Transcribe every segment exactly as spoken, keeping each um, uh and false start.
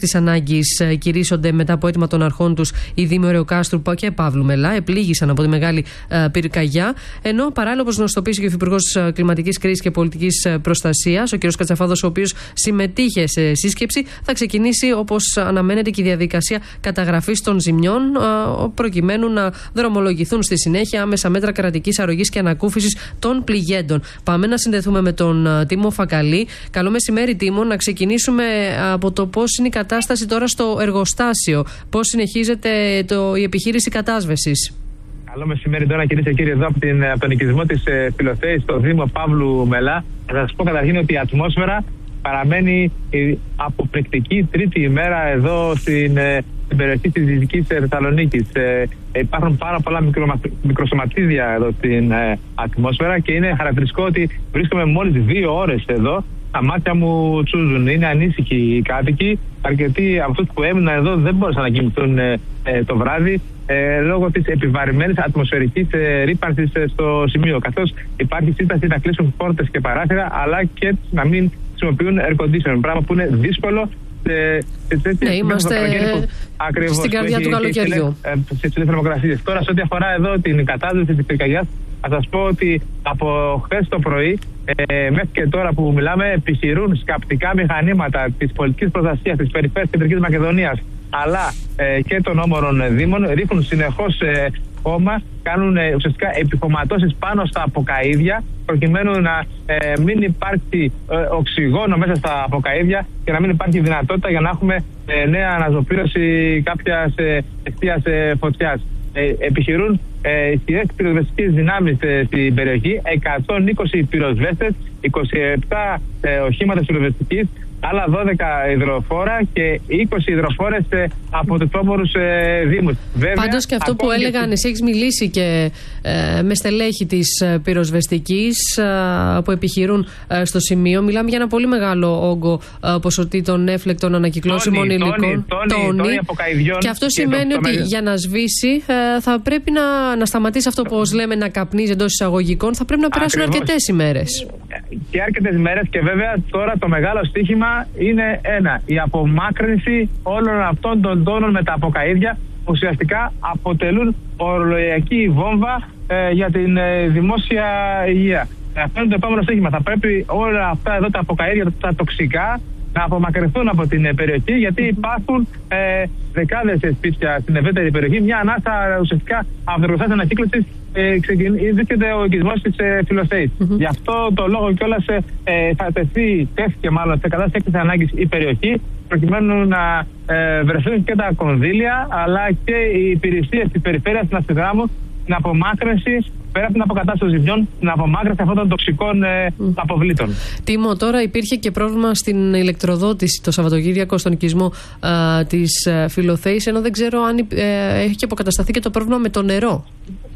έκτακτης ανάγκης κηρύσσονται μετά από αίτημα των αρχών τους οι Δήμοι Ωρεοκάστρου και Παύλου Μελά. Επλήγησαν από τη μεγάλη πυρκαγιά. Ενώ παράλληλα, όπως γνωστοποίησε και ο Υφυπουργός Κλιματικής Κρίσης και Πολιτικής Προστασίας, ο κ. Κατσαφάδος, ο οποίος συμμετείχε σε σύσκεψη, θα ξεκινήσει όπως αναμένεται και η διαδικασία καταγραφής των ζημιών, προκειμένου να δρομολογηθούν στη συνέχεια άμεσα μέτρα κρατικής αρρωγής και ανακούφισης των πληγέντων. Πάμε να συνδεθούμε με τον Τίμο Φακαλή. Καλό μεσημέρι, Τίμο. Να ξεκινήσουμε από το πώς είναι η κατάσταση τώρα στο εργοστάσιο. Πώς συνεχίζεται το, η επιχείρηση κατάσβεσης. Καλό μεσημέρι τώρα, κυρίες και κύριοι, εδώ από, την, από τον οικισμό της ε, Φιλοθέης στο Δήμο Παύλου Μελά. Θα σας πω καταρχήν ότι η ατμόσφαιρα παραμένει ε, αποπληκτική τρίτη ημέρα εδώ στην, ε, στην περιοχή της Δυτικής Θεσσαλονίκης. Ε, υπάρχουν πάρα πολλά μικρο, μικροσωματίδια εδώ στην ε, ατμόσφαιρα και είναι χαρακτηριστικό ότι βρίσκομαι μόλις δύο ώρες εδώ. Τα μάτια μου τσούζουν, είναι ανήσυχοι οι κάτοικοι. Αρκετοί από αυτούς που έμειναν εδώ δεν μπόρεσαν να κοιμηθούν ε, ε, το βράδυ ε, λόγω της επιβαρημένης ατμοσφαιρικής ε, ρύπανσης ε, στο σημείο. Καθώς υπάρχει σύσταση να κλείσουν πόρτες και παράθυρα, αλλά και να μην χρησιμοποιούν air conditioning. Πράγμα που είναι δύσκολο. Σε, σε, σε, ναι, είμαστε ακριβώς, στην καρδιά του καλοκαιριού. Στις υψηλές θερμοκρασίες. Τώρα, σε ό,τι αφορά εδώ την κατάσταση της πυρκαγιάς, θα σας πω ότι από χθες το πρωί ε, μέχρι και τώρα που μιλάμε επιχειρούν σκαπτικά μηχανήματα της πολιτικής προστασίας της περιφέρειας Κεντρικής Μακεδονίας, αλλά ε, και των όμορων δήμων, ρίχνουν συνεχώς ε, χώμα, κάνουν ε, ουσιαστικά επιχωματώσεις πάνω στα αποκαΐδια, προκειμένου να ε, μην υπάρξει ε, οξυγόνο μέσα στα αποκαΐδια και να μην υπάρχει δυνατότητα για να έχουμε ε, νέα αναζωπήρωση κάποιας ε, αιστείας ε, φωτιάς. Ε, επιχειρούν ε, ισχυρές πυροσβεστικές δυνάμεις ε, στην περιοχή, εκατόν είκοσι πυροσβέστες, είκοσι επτά ε, οχήματα πυροσβεστικής, άλλα δώδεκα υδροφόρα και είκοσι υδροφόρες ε, από τους όμορους ε, δήμους. Πάντως και αυτό που έλεγαν, εσύ έχεις μιλήσει και ε, με στελέχη της ε, πυροσβεστικής ε, που επιχειρούν ε, στο σημείο. Μιλάμε για ένα πολύ μεγάλο όγκο ε, ποσοτήτων έφλεκτων ανακυκλώσιμων υλικών. Τόνι, τόνι, τόνι αποκαηδιών. Και αυτό σημαίνει το, ότι το για να σβήσει ε, θα πρέπει να, να σταματήσει αυτό που λέμε να καπνίζει εντός εισαγωγικών. Θα πρέπει να περάσουν αρκετές ημέρες. Και αρκετές ημέρες και βέβαια τώρα το μεγάλο στοίχημα είναι ένα, η απομάκρυνση όλων αυτών των τόνων με τα αποκαΐδια που ουσιαστικά αποτελούν ορολογιακή βόμβα ε, για την ε, δημόσια υγεία. Αυτό είναι το επόμενο στοίχημα. Θα πρέπει όλα αυτά εδώ τα αποκαΐδια, τα τοξικά, να απομακρυνθούν από την ε, περιοχή, γιατί υπάρχουν ε, δεκάδες σπίτια στην ευρύτερη περιοχή. Μια ανάσα ουσιαστικά από το εργοστάσιο ανακύκλωσης ε, βρίσκεται ο οικισμός της ε, Φιλοθέης. Mm-hmm. Γι' αυτό το λόγο κιόλας ε, θα τεθεί, τέθηκε μάλλον σε κατάσταση έκτακτης ανάγκης η περιοχή, προκειμένου να ε, βρεθούν και τα κονδύλια, αλλά και οι υπηρεσίες της περιφέρειας να συνδράμουν την απομάκρυνση, πέρα από την αποκατάσταση ζημιών, την απομάκρυνση αυτών των τοξικών ε, mm. αποβλήτων. Τίμο, τώρα υπήρχε και πρόβλημα στην ηλεκτροδότηση το Σαββατοκύριακο στον οικισμό ε, της ε, Φιλοθέης, ενώ δεν ξέρω αν ε, έχει και αποκατασταθεί και το πρόβλημα με το νερό.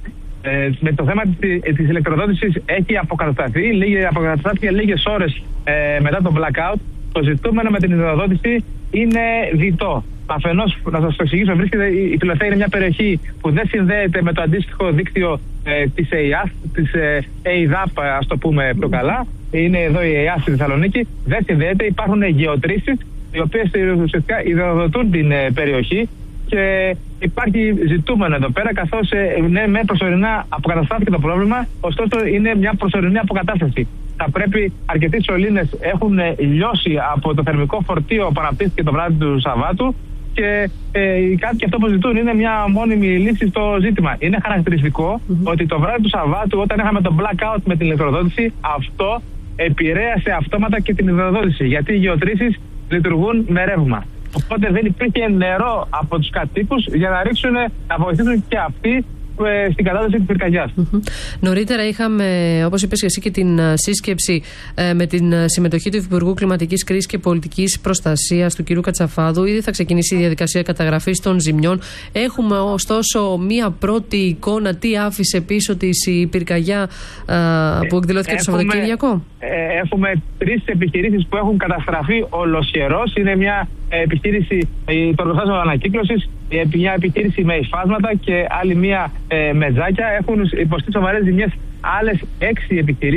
Ε, με το θέμα της, της ηλεκτροδότησης έχει αποκατασταθεί, λίγη, αποκαταστάθηκε λίγες ώρες ε, μετά το blackout. Το ζητούμενο με την ηλεκτροδότηση είναι διτό. Αφενός, να σας το εξηγήσω, βρίσκεται, η Φιλοθέη είναι μια περιοχή που δεν συνδέεται με το αντίστοιχο δίκτυο ε, της ΕΙΑΘ, της ε, ΕΙΔΑΠ, ας το πούμε πιο καλά. Είναι εδώ η ΕΙΑΘ στη Θεσσαλονίκη. Δεν συνδέεται, υπάρχουν γεωτρήσεις οι οποίες ουσιαστικά υδροδοτούν την ε, περιοχή. Και υπάρχει ζητούμενο εδώ πέρα, καθώς ε, ναι, με προσωρινά αποκαταστάθηκε το πρόβλημα, ωστόσο είναι μια προσωρινή αποκατάσταση. Θα πρέπει, αρκετοί σωλήνες έχουν ε, λιώσει από το θερμικό φορτίο που αναπτύχθηκε το βράδυ του Σαββάτου και ε, κάτι και αυτό που ζητούν είναι μια μόνιμη λύση στο ζήτημα. Είναι χαρακτηριστικό mm-hmm. ότι το βράδυ του Σαββάτου, όταν είχαμε το blackout με την ηλεκτροδότηση, αυτό επηρέασε αυτόματα και την ηλεκτροδότηση, γιατί οι γεωτρήσεις λειτουργούν με ρεύμα. Οπότε δεν υπήρχε νερό από τους κατοίκους για να ρίξουν, να βοηθήσουν και αυτοί ε, στην κατάσταση της πυρκαγιάς. Mm-hmm. Νωρίτερα είχαμε, όπως είπες και εσύ, και την σύσκεψη ε, με την συμμετοχή του Υφυπουργού Κλιματικής Κρίσης και Πολιτικής Προστασίας του κ. Κατσαφάδου. Ήδη θα ξεκινήσει η διαδικασία καταγραφής των ζημιών. Έχουμε ωστόσο μία πρώτη εικόνα τι άφησε πίσω της η πυρκαγιά ε, που εκδηλώθηκε ε, το Σαββατοκύριακο. Ε, έχουμε τρεις επιχειρήσεις που έχουν καταστραφεί ολοσχερός. Είναι μια επιχείρηση, το εργοστάσιο ανακύκλωσης, μια επιχείρηση με υφάσματα και άλλη μια ε, με ζάκια. Έχουν υποστεί σοβαρές ζημιές άλλες έξι επιχειρήσεις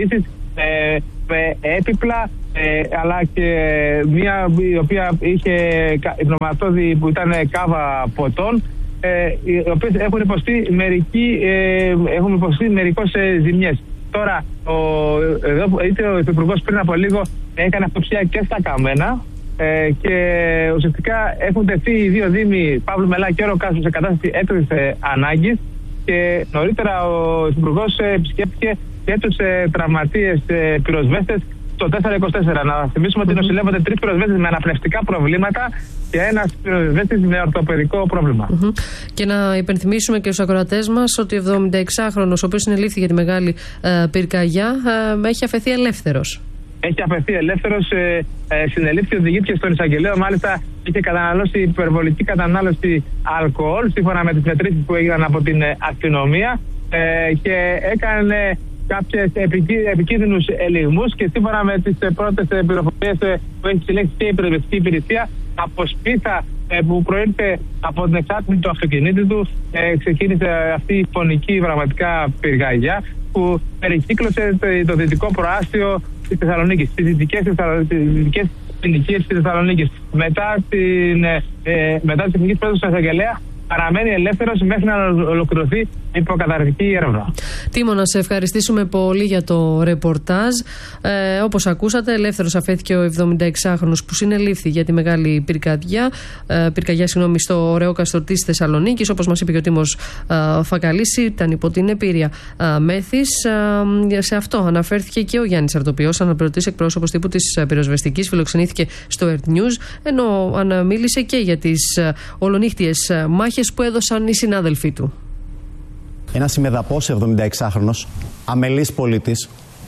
ε, με έπιπλα, ε, αλλά και μία η οποία είχε πνευματόδη που ήταν κάβα ποτών, ε, οι οποίες έχουν υποστεί, μερικοί, ε, έχουν υποστεί μερικώς ε, ζημιές. Τώρα, ο, εδώ, είτε ο Υπουργός πριν από λίγο έκανε αυτοψία και στα Καμένα, ε, και ουσιαστικά έχουν τεθεί οι δύο δήμοι, Παύλου Μελά και Όρο Κάστρου, σε κατάσταση έκτακτης ανάγκης. Και νωρίτερα ο Υπουργός επισκέπτηκε και τους ε, τραυματίες ε, πυροσβέστες στο τετρακόσια είκοσι τέσσερα. Να θυμίσουμε ότι νοσηλεύονται τρεις πυροσβέστες με αναπνευστικά προβλήματα και ένας πυροσβέστης με ορθοπαιδικό πρόβλημα. Mm-hmm. Και να υπενθυμίσουμε και στους ακροατές μας ότι ο εβδομηνταεξάχρονος, ο οποίος συνελήφθη για τη μεγάλη ε, πυρκαγιά, ε, έχει αφαιθεί ελεύθερος. Έχει αφαιθεί ελεύθερος, ε, ε, συνελήφθη, οδηγήθηκε στον εισαγγελέα. Μάλιστα, είχε καταναλώσει υπερβολική κατανάλωση αλκοόλ, σύμφωνα με τις μετρήσεις που έγιναν από την ε, αστυνομία, ε, και έκανε κάποιες επικίνδυνους ελιγμούς. Και σύμφωνα με τις ε, πρώτες ε, πληροφορίες ε, που έχει συλλέξει και η πυροσβεστική υπηρεσία, από σπίθα ε, που προήλθε από την εξάτμιση του αυτοκινήτου του, ε, ξεκίνησε αυτή η φωνική πραγματικά πυρκαγιά που περικύκλωσε το, το δυτικό προάστιο της Θεσσαλονίκης, τις δυτικές συνοικίες της Θεσσαλονίκης. Μετά την ε, μετά τις εθνικές πρότασης του εισαγγελέα, παραμένει ελεύθερος μέχρι να ολοκληρωθεί η υποκαταρκτική έρευνα. Τίμω, να σε ευχαριστήσουμε πολύ για το ρεπορτάζ. Ε, όπως ακούσατε, ελεύθερος αφέθηκε ο εβδομηνταεξάχρονος που συνελήφθη για τη μεγάλη πυρκαγιά, ε, πυρκαγιά συγγνώμη, στο ωραίο κάστρο της Θεσσαλονίκης. Όπως μας είπε και ο Τίμος ε, Φακαλής, ήταν υπό την επίρρεια ε, μέθης. Ε, σε αυτό αναφέρθηκε και ο Γιάννης Αρτοπιός, αναπληρωτής εκπρόσωπος τύπου της πυροσβεστικής, φιλοξενήθηκε στο Earth News, ενώ μίλησε και για τις ε, ολονύχτιες μάχες που έδωσαν οι συνάδελφοί του. Ένας ημεδαπός εβδομηνταεξάχρονος, αμελής πολίτης,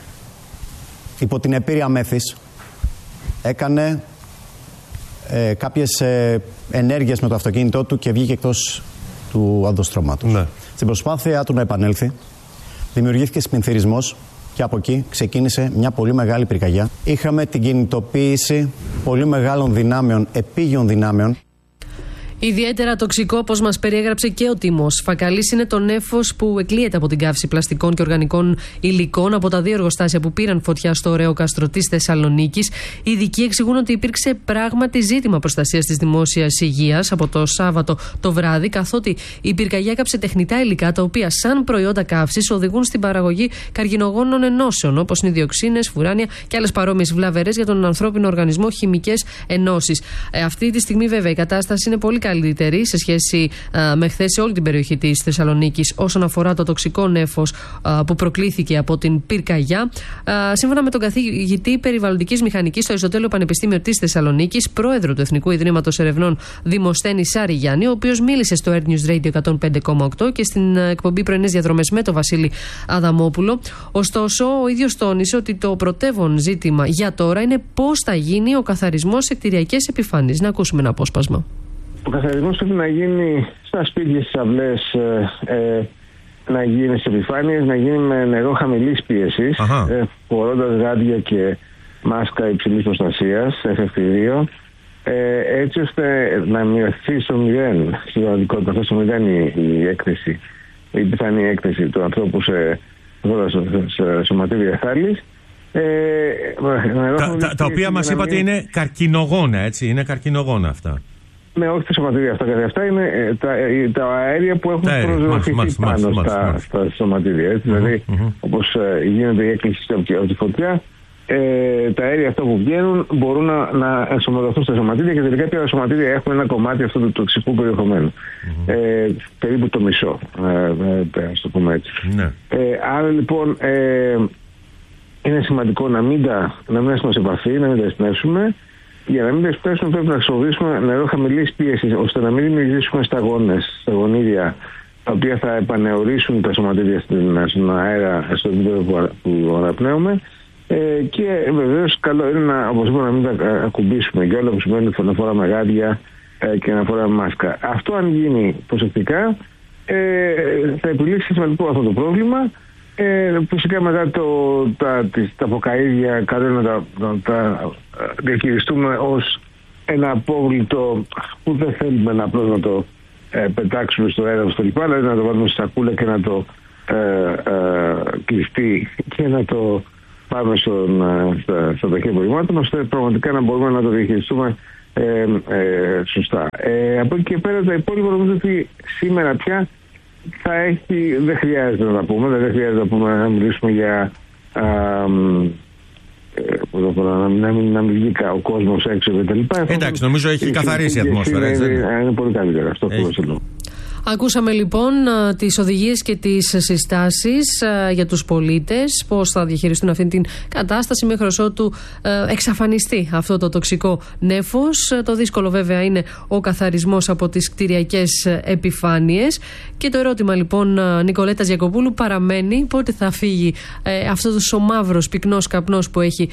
υπό την επίρρεια μέθης, έκανε ε, κάποιες ε, ενέργειες με το αυτοκίνητό του και βγήκε εκτός του οδοστρώματος. Ναι. Στην προσπάθεια του να επανέλθει, δημιουργήθηκε σπινθυρισμός και από εκεί ξεκίνησε μια πολύ μεγάλη πυρκαγιά. Είχαμε την κινητοποίηση πολύ μεγάλων δυνάμεων, επίγειων δυνάμεων. Ιδιαίτερα τοξικό, όπως μας περιέγραψε και ο Τίμος Φακαλής, είναι το νέφος που εκλείεται από την καύση πλαστικών και οργανικών υλικών από τα δύο εργοστάσια που πήραν φωτιά στο ωραίο κάστρο της Θεσσαλονίκης. Οι ειδικοί εξηγούν ότι υπήρξε πράγματι ζήτημα προστασίας της δημόσιας υγείας από το Σάββατο το βράδυ, καθότι η πυρκαγιά έκαψε τεχνητά υλικά τα οποία, σαν προϊόντα καύσης, οδηγούν στην παραγωγή καρκινογόνων ενώσεων, όπως είναι διοξίνες, φουράνια και άλλες παρόμοιες βλαβερές για τον ανθρώπινο οργανισμό χημικές ενώσεις. Ε, αυτή τη στιγμή, βέβαια, η κατάσταση είναι πολύ καλύτερη σε σχέση α, με χθες σε όλη την περιοχή της Θεσσαλονίκης όσον αφορά το τοξικό νέφος α, που προκλήθηκε από την πυρκαγιά. Α, σύμφωνα με τον καθηγητή περιβαλλοντικής μηχανικής στο Αριστοτέλειο Πανεπιστήμιο της Θεσσαλονίκης, πρόεδρο του Εθνικού Ιδρύματος Ερευνών Δημοσθένη Σάρη Γιάννη, ο οποίος μίλησε στο Earth News Radio εκατόν πέντε κόμμα οκτώ και στην εκπομπή Πρωινές Διαδρομές με τον Βασίλη Αδαμόπουλο. Ωστόσο, ο ίδιος τόνισε ότι το πρωτεύον ζήτημα για τώρα είναι πώς θα γίνει ο καθαρισμός σε κτηριακές επιφάνειες. Να ακούσουμε ένα απόσπασμα. Ο καθαρισμός πρέπει να γίνει στα σπίτια, στις αυλές, ε, ε, να γίνει σε επιφάνειες, να γίνει με νερό χαμηλής πίεσης, ε, φορώντας γάντια και μάσκα υψηλής προστασίας, εφ-δύο, ε, έτσι ώστε να μειωθεί στο μηδέν, στην πραγματικότητα, στο μηδέν η, η έκθεση, η πιθανή έκθεση του ανθρώπου σε, σε, σε σωματίδια θάλης. Ε, τα, τα, τα οποία μας είπατε μην... είναι καρκινογόνα, έτσι, είναι καρκινογόνα αυτά. Ναι, όχι τα σωματίδια αυτά, καθ' αυτά είναι ε, τα, ε, τα αέρια που έχουν προσδοκηθεί πάνω μάλιστα, στα, μάλιστα. στα σωματίδια. Έτσι, mm-hmm, δηλαδή, mm-hmm. όπως ε, γίνεται η έκκληση από τη φωτιά, ε, τα αέρια αυτά που βγαίνουν μπορούν να, να ενσωματωθούν στα σωματίδια και τελικά τα σωματίδια έχουν ένα κομμάτι αυτού του τοξικού περιεχομένου. Mm-hmm. Ε, περίπου το μισό, ε, ε, ας το πούμε έτσι. Mm-hmm. Ε, άρα λοιπόν ε, είναι σημαντικό να μην, τα, να μην έχουμε σε επαφή, να μην τα εισπνεύσουμε. Για να μην τα εισπνεύσουμε πρέπει να χρησιμοποιήσουμε νερό χαμηλής πίεσης, ώστε να μην δημιουργήσουμε σταγόνες, σταγονίδια, τα οποία θα επανεωρήσουν τα σωματίδια στην αέρα, στο επίπεδο που, που αναπνέουμε. Ε, και βεβαίως καλό είναι να, όπως είπα, να μην τα ακουμπήσουμε και όλα που σημαίνει να φοράμε γάντια ε, και να φοράμε μάσκα. Αυτό αν γίνει προσεκτικά ε, θα επιλύσει σημαντικό αυτό το πρόβλημα. Ε, φυσικά μετά το, τα, τις, τα αποκαΐδια καλό είναι να τα, να τα διαχειριστούμε ως ένα απόβλητο που δεν θέλουμε να απλώς να το ε, πετάξουμε στο έδαφος στο λοιπά, δηλαδή να το βάλουμε στη σακούλα και να το ε, ε, κλειστεί και να το πάμε στον, στα, στα ταχεία απορριμμάτων, ώστε πραγματικά να μπορούμε να το διαχειριστούμε ε, ε, σωστά. Ε, από εκεί και πέρα τα υπόλοιπα νομίζω ότι σήμερα πια θα έχει, δεν χρειάζεται να τα πούμε, δεν χρειάζεται να, πούμε, να μιλήσουμε για α, να, να, μην, να μην βγει ο κόσμος έξω κτλ. Εντάξει, νομίζω έχει καθαρίσει η ατμόσφαιρα. Είναι, είναι, είναι πολύ καλύτερα αυτό που θέλω. Ακούσαμε λοιπόν τις οδηγίες και τις συστάσεις για τους πολίτες, πώς θα διαχειριστούν αυτή την κατάσταση μέχρι ότου εξαφανιστεί αυτό το τοξικό νέφος. Το δύσκολο βέβαια είναι ο καθαρισμός από τις κτηριακές επιφάνειες. Και το ερώτημα λοιπόν Νικολέτας Γιακοπούλου παραμένει πότε θα φύγει αυτός ο μαύρος πυκνός καπνός που έχει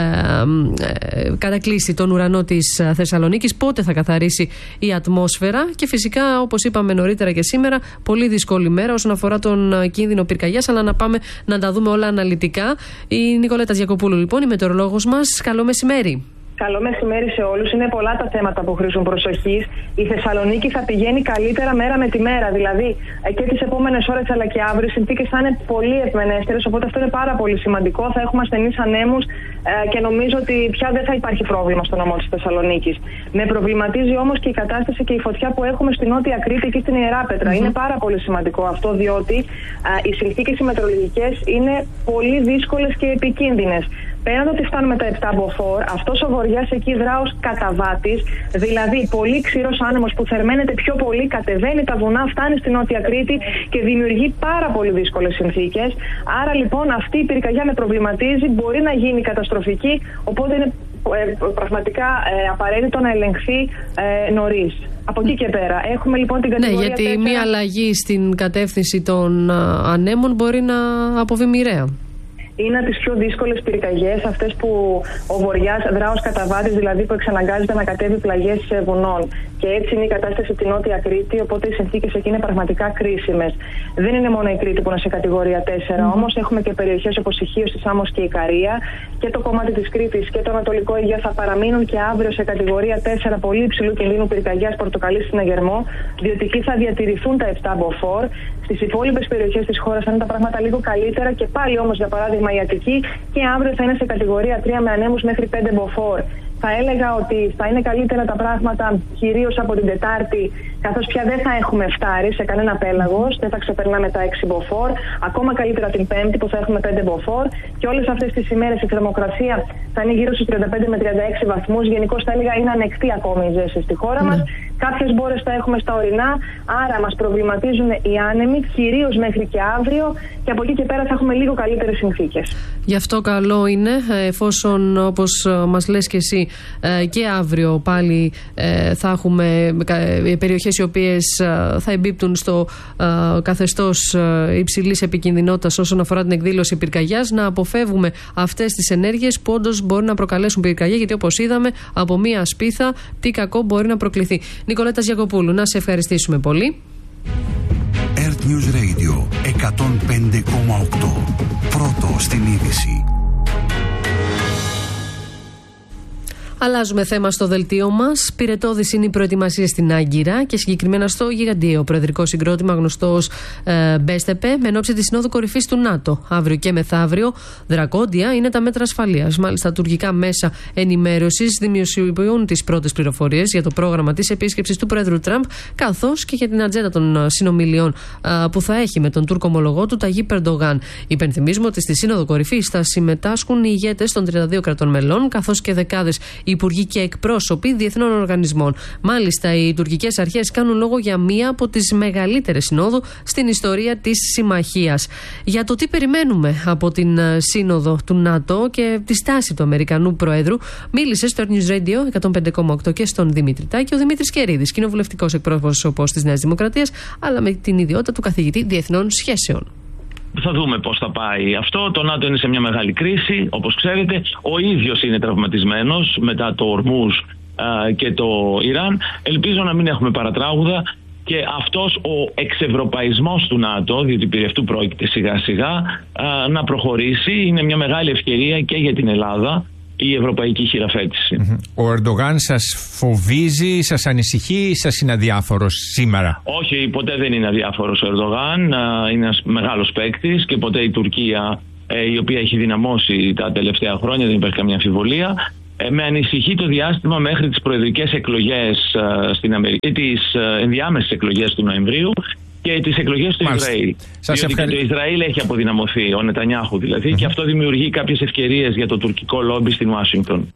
κατακλείσει τον ουρανό της Θεσσαλονίκης, πότε θα καθαρίσει η ατμόσφαιρα. Και φυσικά, όπως είπαμε νωρίτερα και σήμερα, πολύ δύσκολη μέρα όσον αφορά τον κίνδυνο πυρκαγιάς, αλλά να πάμε να τα δούμε όλα αναλυτικά. Η Νικολέτας Γιακοπούλου λοιπόν, η μετεωρολόγος μας. Καλό μεσημέρι. Καλό μεσημέρι σε όλους. Είναι πολλά τα θέματα που χρήζουν προσοχής. Η Θεσσαλονίκη θα πηγαίνει καλύτερα μέρα με τη μέρα. Δηλαδή και τις επόμενες ώρες αλλά και αύριο οι συνθήκες θα είναι πολύ ευμενέστερες. Οπότε αυτό είναι πάρα πολύ σημαντικό. Θα έχουμε ασθενείς ανέμους ε, και νομίζω ότι πια δεν θα υπάρχει πρόβλημα στο νομό της Θεσσαλονίκης. Με προβληματίζει όμως και η κατάσταση και η φωτιά που έχουμε στην Νότια Κρήτη και στην Ιεράπετρα. Mm-hmm. Είναι πάρα πολύ σημαντικό αυτό, διότι ε, οι συνθήκες οι μετεωρολογικές είναι πολύ δύσκολες και επικίνδυνες. Πέραν ότι φτάνουμε τα επτά μποφόρ, αυτός ο βοριάς εκεί δρά ως καταβάτης, δηλαδή πολύ ξηρός άνεμος που θερμαίνεται πιο πολύ, κατεβαίνει τα βουνά, φτάνει στην Νότια Κρήτη και δημιουργεί πάρα πολύ δύσκολες συνθήκες. Άρα λοιπόν αυτή η πυρκαγιά με προβληματίζει, μπορεί να γίνει καταστροφική, οπότε είναι ε, πραγματικά ε, απαραίτητο να ελεγχθεί ε, νωρίς. Από εκεί και πέρα. Έχουμε λοιπόν την κατηγορία. Ναι, γιατί τέσσερα... μία αλλαγή στην κατεύθυνση των α, ανέμων μπορεί να αποβεί μοιραία. Είναι από τις πιο δύσκολες πυρκαγιές, αυτές που ο βοριάς δρά ως καταβάτης, δηλαδή που εξαναγκάζεται να κατέβει πλαγιές βουνών. Και έτσι είναι η κατάσταση στην Νότια Κρήτη, οπότε οι συνθήκες εκεί είναι πραγματικά κρίσιμες. Δεν είναι μόνο η Κρήτη που είναι σε κατηγορία τέσσερα, mm. όμως έχουμε και περιοχές όπως η Χίος, η Σάμος και η Ικαρία. Και το κομμάτι της Κρήτης και το Ανατολικό Αιγαίο θα παραμείνουν και αύριο σε κατηγορία τέσσερα πολύ υψηλού κινδύνου πυρκαγιάς πορτοκαλί στην Αγερμό, διότι εκεί θα διατηρηθούν τα επτά μποφόρ. Στις υπόλοιπες περιοχές της χώρας θα είναι τα πράγματα λίγο καλύτερα και πάλι όμως, για παράδειγμα, η Αττική και αύριο θα είναι σε κατηγορία τρία με ανέμους μέχρι πέντε μποφόρ. Θα έλεγα ότι θα είναι καλύτερα τα πράγματα κυρίως από την Τετάρτη, καθώς πια δεν θα έχουμε φτάρει σε κανένα πέλαγος, δεν θα ξεπερνάμε τα έξι μποφόρ. Ακόμα καλύτερα την Πέμπτη που θα έχουμε πέντε μποφόρ. Και όλες αυτές τις ημέρες η θερμοκρασία θα είναι γύρω στους τριάντα πέντε με τριάντα έξι βαθμούς. Γενικώς θα έλεγα είναι ανεκτή ακόμη η ζέστη στη χώρα μας. Κάποιες μπόρες θα έχουμε στα ορεινά, άρα μας προβληματίζουν οι άνεμοι, κυρίως μέχρι και αύριο, και από εκεί και πέρα θα έχουμε λίγο καλύτερες συνθήκες. Γι' αυτό καλό είναι, εφόσον όπως μας λες και εσύ, και αύριο πάλι θα έχουμε περιοχές οι οποίες θα εμπίπτουν στο καθεστώς υψηλής επικινδυνότητας όσον αφορά την εκδήλωση πυρκαγιάς, να αποφεύγουμε αυτές τις ενέργειες που όντως μπορεί να προκαλέσουν πυρκαγιά, γιατί όπως είδαμε από μία σπίθα τι κακό μπορεί να προκληθεί. Νικολέτας Γιακοπούλου, να σε ευχαριστήσουμε πολύ. Earth News Radio εκατόν πέντε κόμμα οκτώ. Πρώτο στην είδηση. Αλλάζουμε θέμα στο δελτίο μας. Πυρετώδης είναι η προετοιμασία στην Άγκυρα και συγκεκριμένα στο γιγαντιαίο προεδρικό συγκρότημα γνωστό ως ε, Μπέστεπε, με ενόψει τη Συνόδου Κορυφής του ΝΑΤΟ. Αύριο και μεθαύριο δρακόντια είναι τα μέτρα ασφαλείας. Μάλιστα, τουρκικά μέσα ενημέρωσης δημοσιοποιούν τις πρώτες πληροφορίες για το πρόγραμμα της επίσκεψης του Πρόεδρου Τραμπ, καθώς και για την ατζέντα των συνομιλιών ε, που θα έχει με τον Τούρκο ομολογό του Ταγίπ Ερντογάν. Υπενθυμίζουμε ότι στη Σύνοδο Κορυφής θα συμμετάσχουν οι ηγέτες των τριάντα δύο κρατών μελών, καθώς και δεκάδες υπουργοί και εκπρόσωποι διεθνών οργανισμών. Μάλιστα, οι τουρκικές αρχές κάνουν λόγο για μία από τις μεγαλύτερες συνόδου στην ιστορία της συμμαχίας. Για το τι περιμένουμε από την σύνοδο του ΝΑΤΟ και τη στάση του Αμερικανού Προέδρου, μίλησε στο News Radio εκατόν πέντε κόμμα οκτώ και στον Δημήτρη Τάκη ο Δημήτρης Κερίδης, κοινοβουλευτικός εκπρόσωπος της Νέας Δημοκρατίας, αλλά με την ιδιότητα του καθηγητή διεθνών σχέσεων. Θα δούμε πώς θα πάει αυτό. Το ΝΑΤΟ είναι σε μια μεγάλη κρίση, όπως ξέρετε. Ο ίδιος είναι τραυματισμένος μετά το Ορμούζ α, και το Ιράν. Ελπίζω να μην έχουμε παρατράγουδα και αυτός ο εξευρωπαϊσμός του ΝΑΤΟ, διότι περί αυτού πρόκειται σιγά σιγά, α, να προχωρήσει. Είναι μια μεγάλη ευκαιρία και για την Ελλάδα η ευρωπαϊκή χειραφέτηση. Ο Ερντογάν σας φοβίζει, σας ανησυχεί ή σας είναι αδιάφορος σήμερα? Όχι, ποτέ δεν είναι αδιάφορος ο Ερντογάν. Είναι ένας μεγάλος παίκτης και ποτέ η Τουρκία η οποία έχει δυναμώσει τα τελευταία χρόνια, δεν υπάρχει καμία αμφιβολία. Με ανησυχεί το διάστημα μέχρι τις προεδρικές εκλογές στην Αμερική, τις ενδιάμεσες εκλογές του Νοεμβρίου και τις εκλογές του Μάλιστα. Ισραήλ. Σας Διότι ευχαρι... το Ισραήλ έχει αποδυναμωθεί, ο Νετανιάχου δηλαδή, mm-hmm. και αυτό δημιουργεί κάποιες ευκαιρίες για το τουρκικό λόμπι στην Ουάσιγκτον.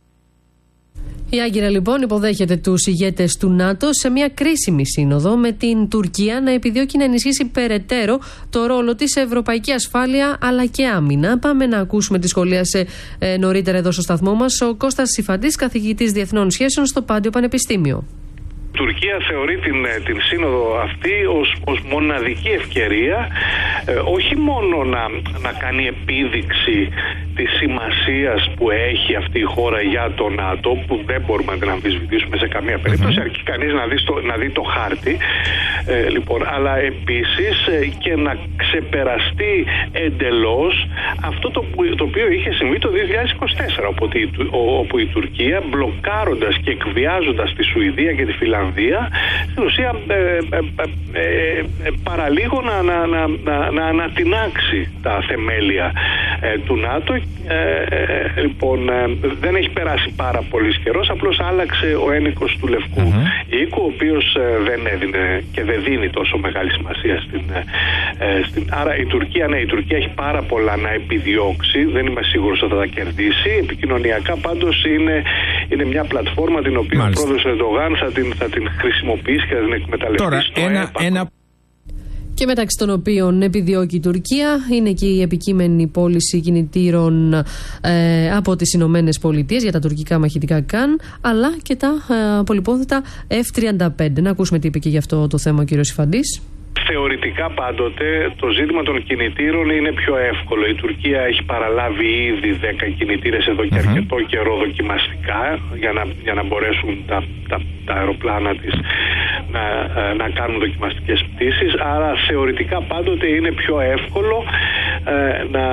Η Άγκυρα λοιπόν υποδέχεται τους ηγέτες του ΝΑΤΟ σε μια κρίσιμη σύνοδο, με την Τουρκία να επιδιώκει να ενισχύσει περαιτέρω το ρόλο της σε ευρωπαϊκή ασφάλεια αλλά και άμυνα. Πάμε να ακούσουμε τη σχολίασε ε, νωρίτερα εδώ στο σταθμό μας ο Κώστας Σιφαντής, καθηγητής Διεθνών Σχέσεων στο Πάντιο Πανεπιστήμιο. Η Τουρκία θεωρεί την, την σύνοδο αυτή ως, ως μοναδική ευκαιρία ε, όχι μόνο να, να κάνει επίδειξη της σημασίας που έχει αυτή η χώρα για το ΝΑΤΟ, που δεν μπορούμε να την αμφισβητήσουμε σε καμία περίπτωση, mm-hmm. αρκεί κανείς να δει, στο, να δει το χάρτη, ε, λοιπόν, αλλά επίσης ε, και να ξεπεραστεί εντελώς αυτό το, που, το οποίο είχε συμβεί το δύο χιλιάδες είκοσι τέσσερα, όπου η, όπου η Τουρκία, μπλοκάροντας και εκβιάζοντας τη Σουηδία και τη Φιλανδία, στην ουσία ε, ε, ε, ε, παραλίγο να, να, να, να, να ανατινάξει τα θεμέλια ε, του ΝΑΤΟ. Ε, ε, λοιπόν, ε, δεν έχει περάσει πάρα πολύ καιρός, απλώς άλλαξε ο ένικος του Λευκού mm-hmm. οίκου, ο οποίος ε, δεν έδινε και δεν δίνει τόσο μεγάλη σημασία στην, ε, στην... Άρα η Τουρκία, ναι, η Τουρκία έχει πάρα πολλά να επιδιώξει, δεν είμαι σίγουρος ότι θα τα κερδίσει. Επικοινωνιακά πάντως είναι, είναι μια πλατφόρμα την οποία Μάλιστα. ο πρόεδρος Ερντογάν θα την, θα την χρησιμοποιήσει και θα την εκμεταλλευτεί. Τώρα, ένα, ένα... Και μεταξύ των οποίων επιδιώκει η Τουρκία είναι και η επικείμενη πώληση κινητήρων ε, από τις Ηνωμένες Πολιτείες για τα τουρκικά μαχητικά Καν, αλλά και τα ε, πολυπόθητα εφ τριάντα πέντε. Να ακούσουμε τι είπε και γι' αυτό το θέμα ο κύριος Σιφαντής. Θεωρητικά πάντοτε το ζήτημα των κινητήρων είναι πιο εύκολο. Η Τουρκία έχει παραλάβει ήδη δέκα κινητήρες εδώ και mm-hmm. αρκετό καιρό δοκιμαστικά για να, για να μπορέσουν τα, τα, τα αεροπλάνα της να, να κάνουν δοκιμαστικές πτήσεις. Άρα θεωρητικά πάντοτε είναι πιο εύκολο ε, να,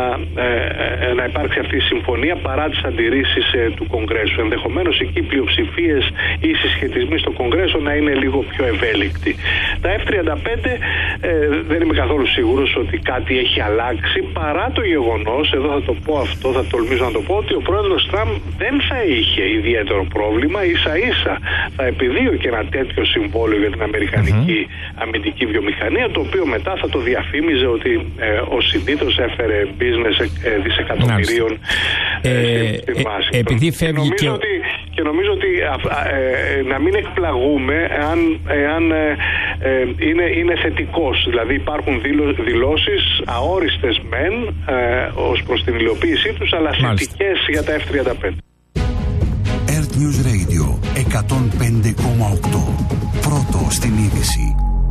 ε, να υπάρξει αυτή η συμφωνία παρά τις αντιρρήσεις ε, του Κογκρέσου. Ενδεχομένως εκεί οι πλειοψηφίες ή οι συσχετισμοί στο Κογκρέσο να είναι λίγο πιο ευέλικτοι. Τα εφ τριάντα πέντε Ε, δεν είμαι καθόλου σίγουρος ότι κάτι έχει αλλάξει, παρά το γεγονός, εδώ θα το πω αυτό, θα τολμήσω να το πω, ότι ο πρόεδρος Τραμπ δεν θα είχε ιδιαίτερο πρόβλημα, ίσα ίσα θα επιδίωκε ένα τέτοιο συμβόλαιο για την αμερικανική mm-hmm. αμυντική βιομηχανία, το οποίο μετά θα το διαφήμιζε ότι ε, ο συνήθως έφερε business ε, δισεκατομμυρίων ε, ε, στην βάση. Ε, επειδή φεύγει και... Ότι, και νομίζω ότι α, α, ε, να μην εκπλαγούμε εάν, εάν ε, ε, είναι, είναι θετικός. Δηλαδή υπάρχουν δηλώσεις αόριστες μεν ε, ως προς την υλοποίησή τους, αλλά θετικές για τα εφ τριάντα πέντε. Earth News Radio εκατόν πέντε κόμμα οκτώ. Πρώτο στην είδηση.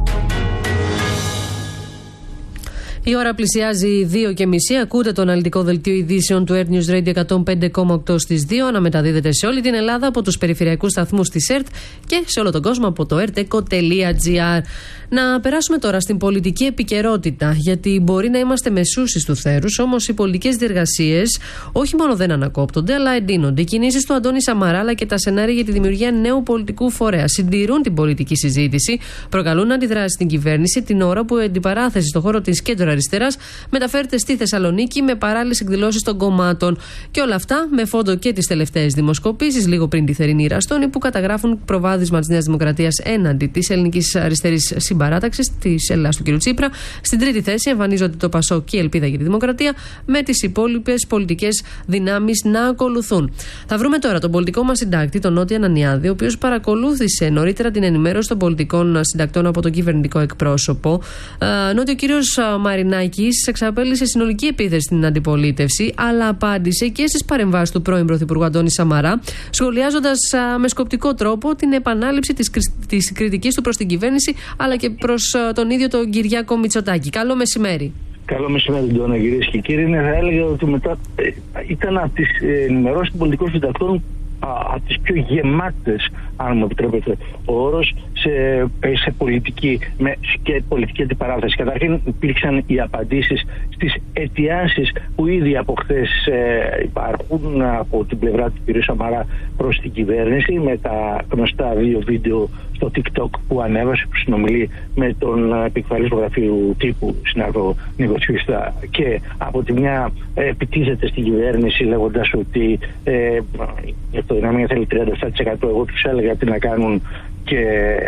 Η ώρα πλησιάζει δύο και μισή. Ακούτε το αναλυτικό δελτίο ειδήσεων του Earth News Radio εκατόν πέντε κόμμα οκτώ στις δύο. Αναμεταδίδεται σε όλη την Ελλάδα από τους περιφερειακούς σταθμούς της ΕΡΤ και σε όλο τον κόσμο από το ερτεκο τελεία τζι άρ. Να περάσουμε τώρα στην πολιτική επικαιρότητα, γιατί μπορεί να είμαστε μεσούσεις του θέρους, όμως οι πολιτικές διεργασίες όχι μόνο δεν ανακόπτονται, αλλά εντείνονται. Οι κινήσεις του Αντώνη Σαμαρά αλλά και τα σενάρια για τη δημιουργία νέου πολιτικού φορέα συντηρούν την πολιτική συζήτηση, προκαλούν αντιδράσεις στην κυβέρνηση την ώρα που η αντιπαράθεση στον χώρο της κέντρο αριστεράς μεταφέρεται στη Θεσσαλονίκη με παράλληλες εκδηλώσεις των κομμάτων. Και όλα αυτά με φόντο και τις τελευταίες δημοσκοπήσεις, λίγο πριν τη θερινή Ραστόνη, που καταγράφουν προβάδισμα της Νέας Δημοκρατίας έναντι της ελληνικής αριστερής συμπαράταξης της Ελλάδας του κ. Τσίπρα. Στην τρίτη θέση εμφανίζονται το Πασόκ και η Ελπίδα για τη Δημοκρατία, με τις υπόλοιπες πολιτικές δυνάμεις να ακολουθούν. Θα βρούμε τώρα τον πολιτικό μας συντάκτη, τον Νότι Ανανιάδη, ο οποίος παρακολούθησε νωρίτερα την ενημέρωση των πολιτικών συντακτών από τον κυβερνητικό εκπρόσωπο. Νότι, ο κύριος Μαρινάκης εξαπέλυσε συνολική επίθεση στην αντιπολίτευση, αλλά απάντησε και στις παρεμβάσεις του πρώην Πρωθυπουργού Αντώνη Σαμαρά, σχολιάζοντας με σκοπτικό τρόπο την επανάληψη της, της κριτικής του προς την κυβέρνηση, αλλά και προς τον ίδιο τον Κυριάκο Μητσοτάκη. Καλό μεσημέρι. Καλό μεσημέρι, Ντόνα, κυρίες και κύριοι. Ναι, θα έλεγα ότι μετά ήταν από τις ενημερώσεις των πολιτικών συντακτών από τις πιο γεμάτες αν μου επιτρέπετε ο όρος, σε, σε πολιτική, με, και πολιτική αντιπαράθεση. Καταρχήν υπήρξαν οι απαντήσεις στις αιτιάσεις που ήδη από χθες ε, υπάρχουν από την πλευρά του κ. Σαμαρά προς την κυβέρνηση, με τα γνωστά δύο βίντεο στο TikTok που ανέβασε, που συνομιλεί με τον επικεφαλής του γραφείου τύπου συνάδελφο Νίκο Τσιουίστα, και από τη μια ε, επιτίθεται στην κυβέρνηση λέγοντας ότι ε, το δυναμία θέλει τριάντα επτά τοις εκατό, εγώ τους έλεγα τι να κάνουν και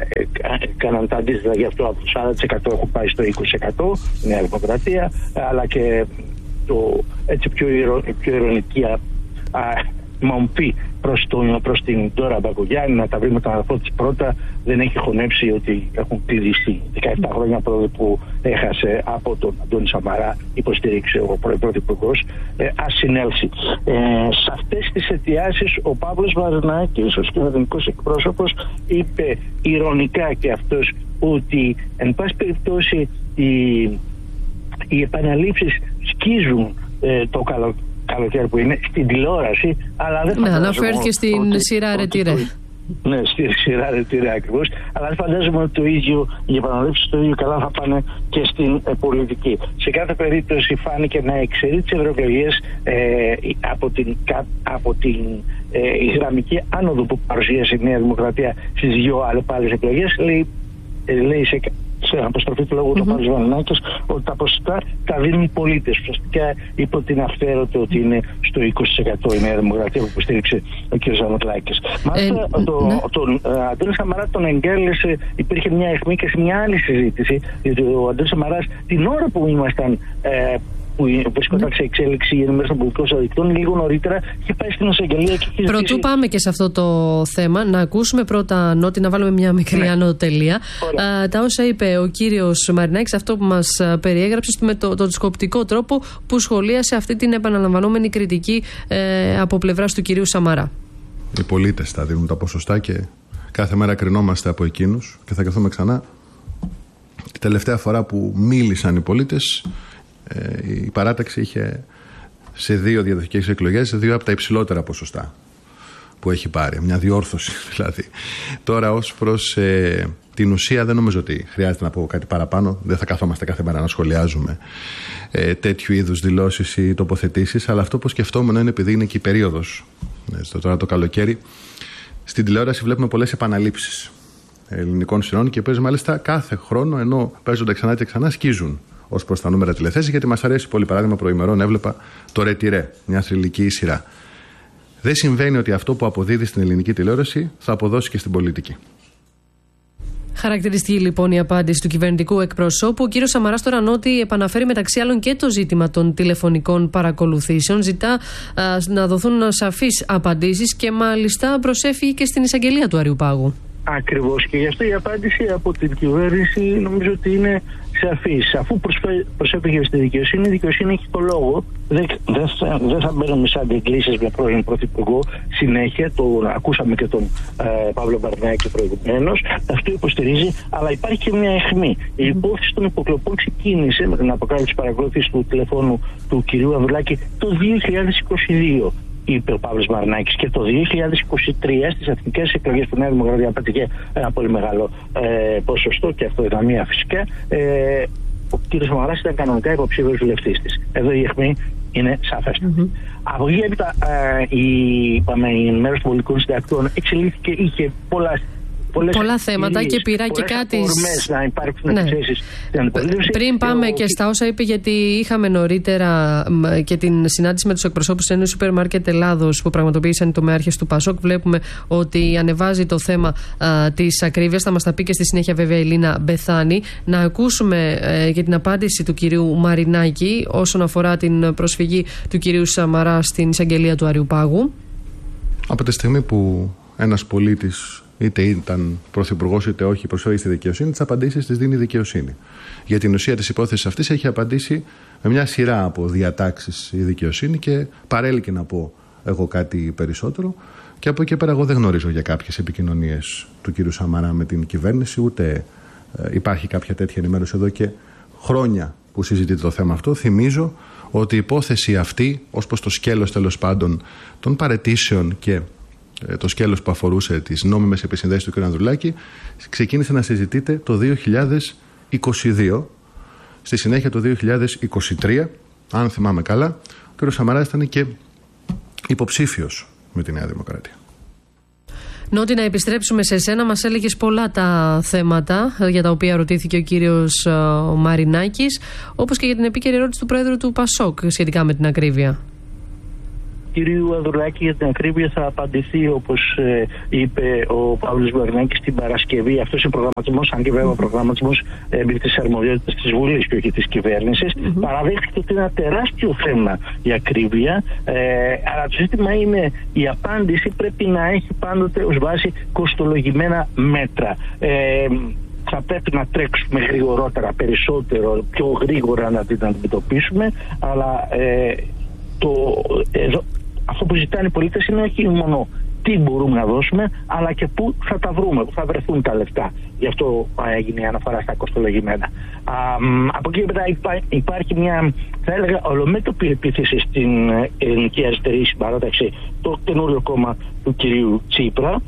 κάναν τα αντίθετα, γι' αυτό από το σαράντα τοις εκατό έχουν πάει στο είκοσι τοις εκατό η Νέα Δημοκρατία, αλλά και το έτσι πιο, ηρω, πιο ηρωνική α, α, μομπή προς, τον, προς την Ντόρα Μπακογιάννη να τα βρει με τον αδερφό της πρώτα. Δεν έχει χωνέψει ότι έχουν κλείσει στη δεκαεπτά χρόνια πρόοδο που έχασε από τον Αντώνη Σαμαρά, υποστήριξε ο πρωθυπουργός, ε, ας συνέλθει. Ε, σε αυτές τις αιτιάσεις ο Παύλος Βαρνάκης, ο κυβερνητικός εκπρόσωπος, είπε ηρωνικά και αυτός ότι εν πάση περιπτώσει οι, οι επαναλήψεις σκίζουν ε, το καλοκαίρι καλοκαίρι που είναι στην τηλεόραση, αλλά δεν φαντάζομαι. Ναι, αναφέρθηκε στην ότι, σειρά Ρετυρέ. Ναι, στη σειρά Ρετυρέ ακριβώς. Αλλά δεν φαντάζομαι ότι το ίδιο, οι επαναλήψεις το ίδιο καλά θα πάνε και στην ε, πολιτική. Σε κάθε περίπτωση φάνηκε να εξαιρεί τις ευρωεκλογές ε, από την, από την ε, γραμμική άνοδο που παρουσίασε η Νέα Δημοκρατία στις δύο άλλες εκλογές. Λέει, ε, λέει σε σε αποστροφή του λόγου mm-hmm. του Παύλος Βαρνάκης ότι τα ποσοστά τα δίνουν οι πολίτες. Ουσιαστικά υπό την αυθαίρετο ότι είναι στο είκοσι τοις εκατό η Νέα Δημοκρατία που υποστήριξε ο κ. Ζανωτλάκης. Μάλιστα ε, το, ναι. τον uh, Αντώνη Σαμαρά τον εγκέλεσε, υπήρχε μια αιχμή και σε μια άλλη συζήτηση, γιατί ο Αντώνης Σαμαράς την ώρα που ήμασταν ε, που βρισκόταν σε εξέλιξη η ενημέρωση των πολιτικών διαδικτύων, λίγο νωρίτερα είχε πάει στην εισαγγελία και είχε. Πρωτού ζητήσει... πάμε και σε αυτό το θέμα, να ακούσουμε πρώτα Νότι, να βάλουμε μια μικρή ναι. ανωτελεία. Τα όσα είπε ο κύριος Μαρινάκης, αυτό που μας περιέγραψε με τον το σκοπτικό τρόπο που σχολίασε αυτή την επαναλαμβανόμενη κριτική ε, από πλευράς του κυρίου Σαμαρά. Οι πολίτες θα δίνουν τα ποσοστά και κάθε μέρα κρινόμαστε από εκείνους και θα καθόμαστε ξανά. Την τελευταία φορά που μίλησαν οι πολίτες, η παράταξη είχε σε δύο διαδοχικές εκλογές δύο από τα υψηλότερα ποσοστά που έχει πάρει. Μια διόρθωση δηλαδή. Τώρα ως προς ε, την ουσία δεν νομίζω ότι χρειάζεται να πω κάτι παραπάνω. Δεν θα καθόμαστε κάθε μέρα να σχολιάζουμε ε, τέτοιου είδους δηλώσεις ή τοποθετήσεις, αλλά αυτό που σκεφτόμουν είναι, επειδή είναι και η περίοδος ε, τώρα το καλοκαίρι, στην τηλεόραση βλέπουμε πολλές επαναλήψεις ελληνικών σειρών και παίζει μάλιστα κάθε χρόνο, ενώ παίζονται ξανά και ξανά, σκίζουν ως προς τα νούμερα τηλεθέσεις, γιατί μας αρέσει πολύ. Παράδειγμα, προημερών έβλεπα το Ρετυρέ, μια θρυλική σειρά. Δεν συμβαίνει ότι αυτό που αποδίδει στην ελληνική τηλεόραση θα αποδώσει και στην πολιτική. Χαρακτηριστική λοιπόν η απάντηση του κυβερνητικού εκπροσώπου. Ο κύριος Σαμαράς τώρα, Νότι, επαναφέρει μεταξύ άλλων και το ζήτημα των τηλεφωνικών παρακολουθήσεων. Ζητά α, να δοθούν σαφείς απαντήσεις και μάλιστα προσέφυγε και στην εισαγγελία του Αριουπάγου. Ακριβώς, και γι' αυτό η απάντηση από την κυβέρνηση νομίζω ότι είναι σαφής. Αφού προσέφυγε στη δικαιοσύνη, η δικαιοσύνη έχει το λόγο. Δεν, δεν, θα, δεν θα μπαίνουμε σε αντιγκλήσεις με πρώην πρωθυπουργό συνέχεια. Το ακούσαμε και τον ε, Παύλο Βαρνάκη προηγουμένως. Αυτό υποστηρίζει, αλλά υπάρχει και μια αιχμή. Η υπόθεση των υποκλοπών ξεκίνησε με την αποκάλυψη παρακολούθηση του τηλεφώνου του κυρίου Ανδρουλάκη το δύο χιλιάδες είκοσι δύο. Είπε ο Παύλος Βαρνάκης, και το δύο χιλιάδες είκοσι τρία στις εθνικές εκλογές που η Νέα Δημοκρατία πέτυχε ένα πολύ μεγάλο ε, ποσοστό και αυτοδυναμία φυσικά, ε, ο κ. Σαμαράς ήταν κανονικά υποψήφιος βουλευτής της. Εδώ η αιχμή είναι σαφέστερη. Mm-hmm. Από εκεί έπειτα ε, η, η ενημέρωση των πολιτικών συντακτών εξελίχθηκε, είχε πολλά Πολλές πολλά θέματα και πειρά και κάτι. Να υπάρξουν ναι. Πριν πάμε και, και στα όσα είπε, γιατί είχαμε νωρίτερα και την συνάντηση με τους εκπροσώπους της Ένωσης Σούπερ Μάρκετ Ελλάδος που πραγματοποίησαν οι τομεάρχες του Πασόκ. Βλέπουμε ότι ανεβάζει το θέμα α, της ακρίβειας. Θα μας τα πει και στη συνέχεια βέβαια η Λίνα Μπεθάνη. Να ακούσουμε ε, και την απάντηση του κυρίου Μαρινάκη όσον αφορά την προσφυγή του κυρίου Σαμαρά στην εισαγγελία του Αριουπάγου. Από τη στιγμή που ένας πολίτης, είτε ήταν πρωθυπουργός είτε όχι, προσφέρει στη δικαιοσύνη, τις απαντήσεις τις δίνει η δικαιοσύνη. Για την ουσία της υπόθεσης αυτής έχει απαντήσει με μια σειρά από διατάξεις η δικαιοσύνη και παρέλκει να πω εγώ κάτι περισσότερο. Και από εκεί πέρα, εγώ δεν γνωρίζω για κάποιες επικοινωνίες του κ. Σαμαρά με την κυβέρνηση, ούτε ε, υπάρχει κάποια τέτοια ενημέρωση εδώ και χρόνια που συζητείται το θέμα αυτό. Θυμίζω ότι η υπόθεση αυτή, ως προς το σκέλος τέλος πάντων των παραιτήσεων και το σκέλος που αφορούσε τις νόμιμες επισυνδέσεις του κ. Ανδρουλάκη, ξεκίνησε να συζητείται το δύο χιλιάδες είκοσι δύο. Στη συνέχεια το δύο χιλιάδες είκοσι τρία, αν θυμάμαι καλά, ο κ. Σαμαράς ήταν και υποψήφιος με τη Νέα Δημοκρατία. Νότι, να επιστρέψουμε σε εσένα. Μας έλεγες πολλά τα θέματα για τα οποία ρωτήθηκε ο κύριος Μαρινάκης, όπως και για την επίκαιρη ερώτηση του Πρόεδρου του Πασόκ σχετικά με την ακρίβεια. Κυρίου Ανδρουλάκη, για την ακρίβεια θα απαντηθεί, όπως ε, είπε ο Παύλος Μαρινάκης, την Παρασκευή. Αυτός είναι προγραμματισμός, αν και βέβαια ο προγραμματισμός εμπίπτει στις αρμοδιότητες της Βουλής και όχι της κυβέρνησης. Mm-hmm. Παραδέχτηκε ότι είναι ένα τεράστιο θέμα η ακρίβεια, ε, αλλά το ζήτημα είναι η απάντηση πρέπει να έχει πάντοτε ως βάση κοστολογημένα μέτρα. Ε, θα πρέπει να τρέξουμε γρηγορότερα, περισσότερο, πιο γρήγορα να την αντιμετωπίσουμε, αλλά ε, το, εδώ, αυτό που ζητάνε οι πολίτες είναι όχι μόνο τι μπορούμε να δώσουμε, αλλά και πού θα τα βρούμε, πού θα βρεθούν τα λεφτά. Γι' αυτό έγινε η αναφορά στα κοστολογημένα. Α, από εκεί μετά υπά, υπάρχει μια, θα έλεγα, ολομέτωπη επίθεση στην ελληνική αριστερή συμπαράταξη, το καινούριο κόμμα του κυρίου Τσίπρα,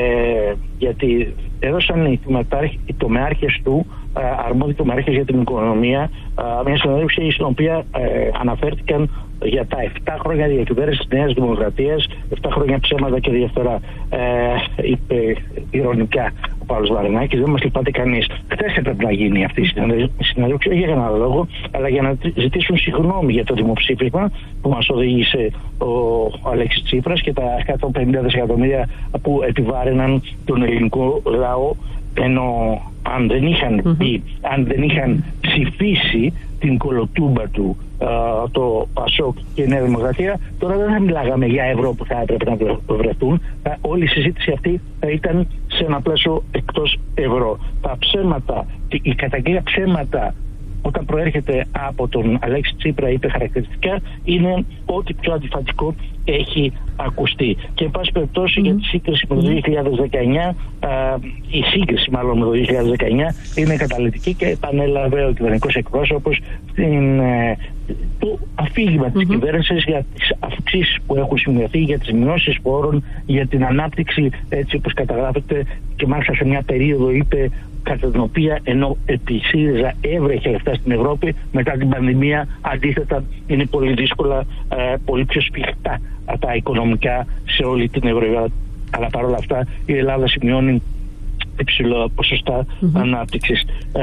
ε, γιατί έδωσαν οι, οι τομεάρχες του, αρμόδιοι τομεάρχες για την οικονομία, μια συνέντευξη στην οποία ε, αναφέρθηκαν για τα επτά χρόνια διακυβέρνησης της Νέας Δημοκρατίας, επτά χρόνια ψέματα και διαφθορά. Ε, είπε ειρωνικά ο Παύλος Μαρινάκης, δεν μας λυπάται κανείς. Χθες έπρεπε να γίνει αυτή η συνέντευξη, όχι για κανένα λόγο, αλλά για να ζητήσουν συγγνώμη για το δημοψήφισμα που μας οδήγησε ο Αλέξης Τσίπρας και τα εκατόν πενήντα δισεκατομμύρια που επιβάρυναν τον ελληνικό λαό, ενώ αν δεν είχαν mm-hmm. πει, αν δεν είχαν ψηφίσει την κολοτούμπα του uh, το Πασόκ και η Νέα Δημοκρατία, τώρα δεν θα μιλάγαμε για ευρώ που θα έπρεπε να βρεθούν. Όλη η συζήτηση αυτή θα ήταν σε ένα πλαίσιο εκτός ευρώ. Τα ψέματα, η καταγγελία ψέματα όταν προέρχεται από τον Αλέξη Τσίπρα, είπε χαρακτηριστικά, είναι ό,τι πιο αντιφατικό έχει ακουστεί. Και εν πάση περιπτώσει mm. για τη σύγκριση με το δύο χιλιάδες δεκαεννιά, α, η σύγκριση μάλλον με το δύο χιλιάδες δεκαεννιά είναι καταλυτική και επανέλαβε ο κυβερνητικός εκπρόσωπος στην, ε, το αφήγημα mm-hmm. της κυβέρνησης για τις αυξήσεις που έχουν σημειωθεί, για τις μειώσεις πόρων, για την ανάπτυξη έτσι όπως καταγράφεται, και μάλιστα σε μια περίοδο είπε κατά την οποία ενώ επί ΣΥΡΙΖΑ έβρεχε λεφτά στην Ευρώπη, μετά την πανδημία αντίθετα είναι πολύ δύσκολα, ε, πολύ πιο σφιχτά τα οικονομικά σε όλη την Ευρώπη. Αλλά παρόλα αυτά η Ελλάδα σημειώνει υψηλό ποσοστά mm-hmm. ανάπτυξης. Ε,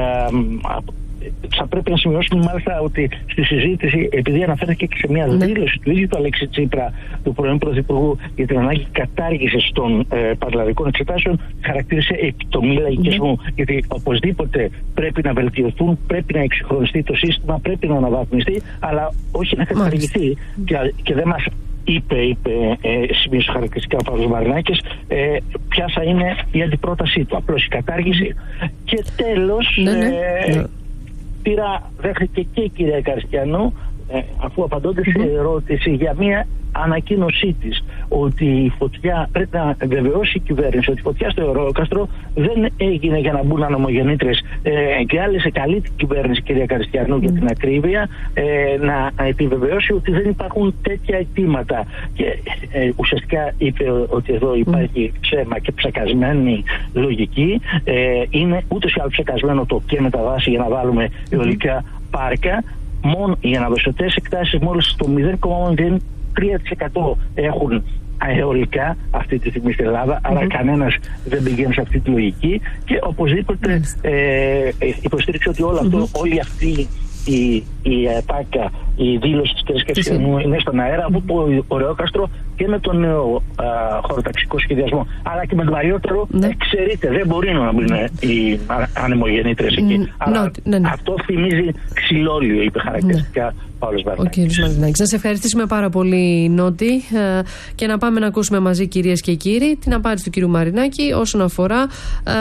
θα πρέπει να σημειώσουμε μάλιστα ότι στη συζήτηση, επειδή αναφέρθηκε και σε μια δήλωση του ίδιου του Αλέξη Τσίπρα, του πρώην Πρωθυπουργού, για την ανάγκη κατάργησης των ε, παραλλαδικών εξετάσεων, χαρακτήρισε επιτομή λαϊκισμού. Mm-hmm. Γιατί οπωσδήποτε πρέπει να βελτιωθούν, πρέπει να εξυγχρονιστεί το σύστημα, πρέπει να αναβαθμιστεί, αλλά όχι να καταργηθεί. Mm-hmm. Και, και δεν μας είπε, είπε ε, σημείωσε χαρακτηριστικά ο Παύλος Μαρινάκης, ε, ποια θα είναι η αντιπρότασή του. Απλώς η κατάργηση. Mm-hmm. Και τέλος. Ναι, ναι. Ε, πήρα, δέχτηκε και η κυρία Καριστιανού, ε, αφού απαντώνται σε ερώτηση για μια ανακοίνωσή της ότι η φωτιά, πρέπει να βεβαιώσει η κυβέρνηση ότι η φωτιά στο Ευρωκάστρο δεν έγινε για να μπουν ανομογεννήτρες, ε, και άλλησε καλή την κυβέρνηση, κυρία Καριστιανού, για την ακρίβεια, ε, να επιβεβαιώσει ότι δεν υπάρχουν τέτοια αιτήματα. Και ε, ουσιαστικά είπε ότι εδώ υπάρχει ψέμα και ψεκασμένη λογική. Ε, είναι ούτως ή άλλως ψεκασμένο το και μεταβάσει για να βάλουμε αιωλικά πάρκα. Μόνο οι αναδοσιωτές εκτάσεις μόλις το μηδέν κόμμα τρία τοις εκατό έχουν αεολικά αυτή τη στιγμή στην Ελλάδα, mm-hmm. άρα κανένας δεν πηγαίνει σε αυτή τη λογική και οπωσδήποτε mm-hmm. ε, υποστήριξε ότι όλο αυτό, mm-hmm. όλη αυτή η, η ΕΠΑΚΑ, η δήλωση της κυρίας Καριστιανού είναι στον αέρα από το Ωρεόκαστρο και με τον νέο α, χωροταξικό σχεδιασμό, αλλά και με το παλιότερο, ναι. Εξαιρείται, δεν μπορεί να μπουν οι ανεμογεννήτρες εκεί. Mm, αλλά ναι, ναι. αυτό θυμίζει ξυλόλιο, είπε χαρακτηριστικά ναι. Παύλος Μαρινάκης. Να σε ευχαριστήσουμε πάρα πολύ, Νότι, και να πάμε να ακούσουμε μαζί, κυρίες και κύριοι, την απάντηση του κυρίου Μαρινάκη όσον αφορά α,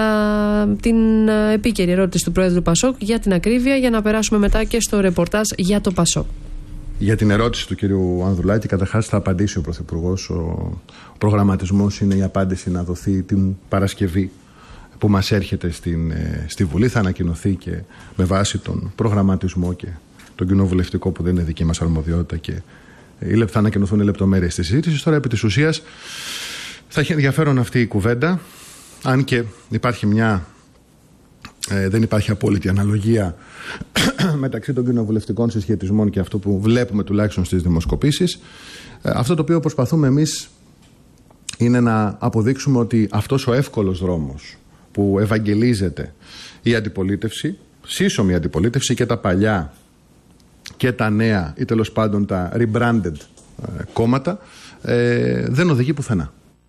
την επίκαιρη ερώτηση του Πρόεδρου Πασόκ για την ακρίβεια, για να περάσουμε μετά και στο ρεπορτάζ για το Πασόκ. Για την ερώτηση του κυρίου Ανδρουλάκη, καταρχάς θα απαντήσει ο Πρωθυπουργός. Ο, ο προγραμματισμός είναι η απάντηση να δοθεί την Παρασκευή που μας έρχεται στην, στη Βουλή. Θα ανακοινωθεί και με βάση τον προγραμματισμό και τον κοινοβουλευτικό, που δεν είναι δική μας αρμοδιότητα, και θα ανακοινωθούν οι λεπτομέρειες της συζήτησης. Τώρα, επί της ουσίας, Θα έχει ενδιαφέρον αυτή η κουβέντα, αν και υπάρχει μια, ε, δεν υπάρχει απόλυτη αναλογία μεταξύ των κοινοβουλευτικών συσχετισμών και αυτό που βλέπουμε τουλάχιστον στις δημοσκοπήσεις. Ε, αυτό το οποίο προσπαθούμε εμείς είναι να αποδείξουμε ότι αυτός ο εύκολος δρόμος που ευαγγελίζεται η αντιπολίτευση, σύσσωμη αντιπολίτευση, και τα παλιά και τα νέα ή τέλος πάντων τα rebranded ε, κόμματα, ε, δεν οδηγεί πουθενά.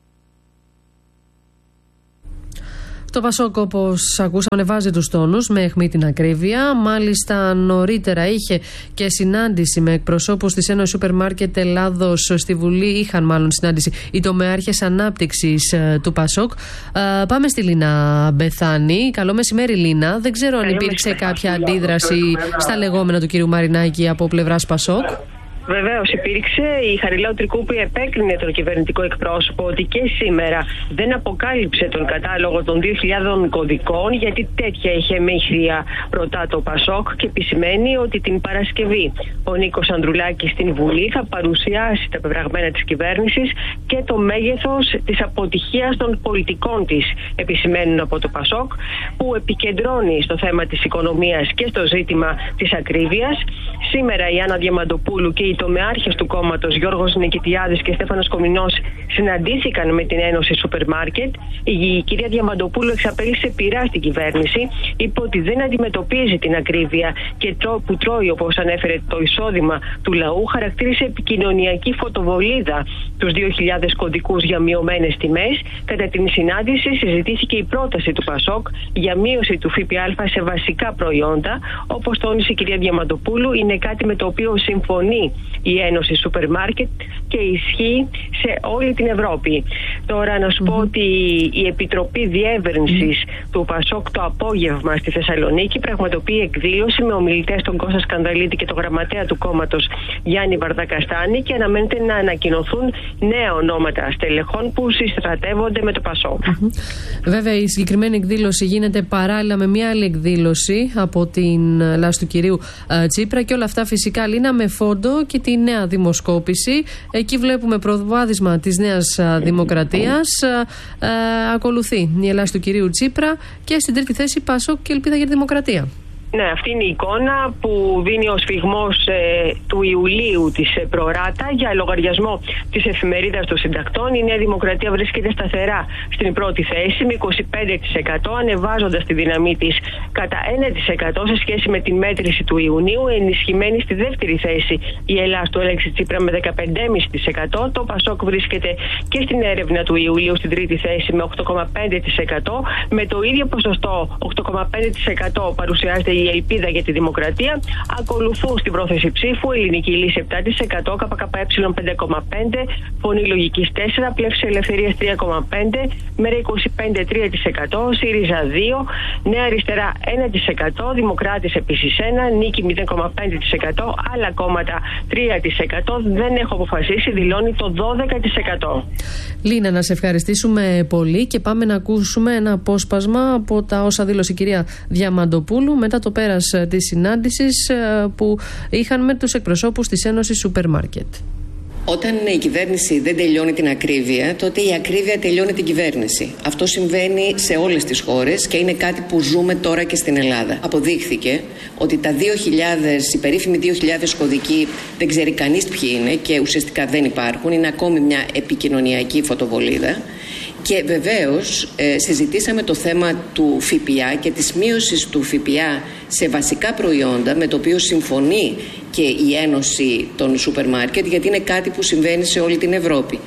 Το Πασόκ, όπως ακούσαμε, ανεβάζει τους τόνους με αιχμή την ακρίβεια. Μάλιστα, νωρίτερα είχε και συνάντηση με εκπροσώπους της Ένωσης Σούπερ Μάρκετ Ελλάδος στη Βουλή. Είχαν μάλλον συνάντηση οι τομεάρχες ανάπτυξης ε, του Πασόκ. Ε, πάμε στη Λίνα Μπεθάνη. Καλό μεσημέρι, Λίνα. Δεν ξέρω αν υπήρξε κάποια αντίδραση στα λεγόμενα του κυρίου Μαρινάκη από πλευράς Πασόκ. Βεβαίως υπήρξε. Η Χαριλάου Τρικούπη επέκρινε τον κυβερνητικό εκπρόσωπο ότι και σήμερα δεν αποκάλυψε τον κατάλογο των δύο χιλιάδων κωδικών, γιατί τέτοια είχε μύχθια, ρωτά το Πασόκ, και επισημαίνει ότι την Παρασκευή ο Νίκος Ανδρουλάκης στην Βουλή θα παρουσιάσει τα πεπραγμένα της κυβέρνησης και το μέγεθος της αποτυχίας των πολιτικών της, επισημαίνουν από το Πασόκ, που επικεντρώνει στο θέμα της οικονομίας και στο ζήτημα της ακρίβειας. Σήμερα η Άννα Διαμαντοπούλου και οι τομεάρχες του κόμματος Γιώργος Νικητιάδης και Στέφανος Κομινός συναντήθηκαν με την Ένωση Σούπερ Μάρκετ. Η κυρία Διαμαντοπούλου εξαπέλυσε πειρά στην κυβέρνηση, είπε ότι δεν αντιμετωπίζει την ακρίβεια και τρό, που τρώει, όπως ανέφερε, το εισόδημα του λαού. Χαρακτήρισε επικοινωνιακή φωτοβολίδα τους δύο χιλιάδες κωδικούς για μειωμένες τιμές. Κατά την συνάντηση συζητήθηκε η πρόταση του Πασόκ για μείωση του ΦΠΑ σε βασικά προϊόντα. Όπως τόνισε η κυρία Διαμαντοπούλου, είναι κάτι με το οποίο συμφωνεί η Ένωση Σούπερ Μάρκετ και ισχύει σε όλη την Ευρώπη. Τώρα να σου mm-hmm. πω ότι η Επιτροπή Διεύρυνσης mm-hmm. του Πασόκ το απόγευμα στη Θεσσαλονίκη πραγματοποιεί εκδήλωση με ομιλητές τον Κώστα Σκανδαλίτη και τον γραμματέα του κόμματος Γιάννη Βαρδακαστάνη, και αναμένεται να ανακοινωθούν νέα ονόματα στελεχών που συστρατεύονται με το Πασόκ. Mm-hmm. Βέβαια, η συγκεκριμένη εκδήλωση γίνεται παράλληλα με μια άλλη εκδήλωση από την λάσπη του κυρίου uh, Τσίπρα, και όλα αυτά φυσικά, Λίνα, με φόντο και τη νέα δημοσκόπηση. Εκεί βλέπουμε προβάδισμα της Νέας Δημοκρατίας. Ε, ακολουθεί η Ελλάδα του κυρίου Τσίπρα και στην τρίτη θέση Πασόκ και Ελπίδα για τη Δημοκρατία. Ναι, αυτή είναι η εικόνα που δίνει ο σφιγμός ε, του Ιουλίου της ε, Προράτα για λογαριασμό της εφημερίδας των συντακτών. Η Νέα Δημοκρατία βρίσκεται σταθερά στην πρώτη θέση με είκοσι πέντε τοις εκατό, ανεβάζοντας τη δύναμή της κατά ένα τοις εκατό σε σχέση με τη μέτρηση του Ιουνίου. Ενισχυμένη στη δεύτερη θέση η Ελλάδα του Αλέξη Τσίπρα με δεκαπέντε κόμμα πέντε τοις εκατό. Το Πασόκ βρίσκεται και στην έρευνα του Ιουλίου στην τρίτη θέση με οκτώ κόμμα πέντε τοις εκατό. Με το ίδιο ποσοστό οκτώ κόμμα πέντε τοις εκατό παρουσιάζεται η Ελπίδα για τη Δημοκρατία. Ακολουθούν στην πρόθεση ψήφου Ελληνική Λύση επτά τοις εκατό, ΚΚΕ πέντε κόμμα πέντε τοις εκατό, Φωνή Λογικής τέσσερα τοις εκατό, Πλεύση Ελευθερίας τρία κόμμα πέντε τοις εκατό, Μέρα είκοσι πέντε κόμμα τρία τοις εκατό, ΣΥΡΙΖΑ δύο τοις εκατό, Νέα Αριστερά ένα τοις εκατό, Δημοκράτης επίσης ένα, Νίκη μηδέν κόμμα πέντε τοις εκατό, άλλα κόμματα τρία τοις εκατό. Δεν έχω αποφασίσει, δηλώνει το δώδεκα τοις εκατό. Λίνα, να σε ευχαριστήσουμε πολύ και πάμε να ακούσουμε ένα απόσπασμα από τα όσα δήλωσε η κυρία Διαμαντοπούλου μετά το πέρας της συνάντησης που είχαν με τους εκπροσώπους της Ένωσης Σούπερ Μάρκετ. Όταν η κυβέρνηση δεν τελειώνει την ακρίβεια, τότε η ακρίβεια τελειώνει την κυβέρνηση. Αυτό συμβαίνει σε όλες τις χώρες και είναι κάτι που ζούμε τώρα και στην Ελλάδα. Αποδείχθηκε ότι τα δύο χιλιάδες, οι περίφημοι δύο χιλιάδες κωδικοί δεν ξέρει κανείς ποιοι είναι και ουσιαστικά δεν υπάρχουν. Είναι ακόμη μια επικοινωνιακή φωτοβολίδα. Και βεβαίως ε, συζητήσαμε το θέμα του ΦΠΑ και της μείωσης του ΦΠΑ σε βασικά προϊόντα, με το οποίο συμφωνεί και η Ένωση των Σούπερ Μάρκετ, γιατί είναι κάτι που συμβαίνει σε όλη την Ευρώπη.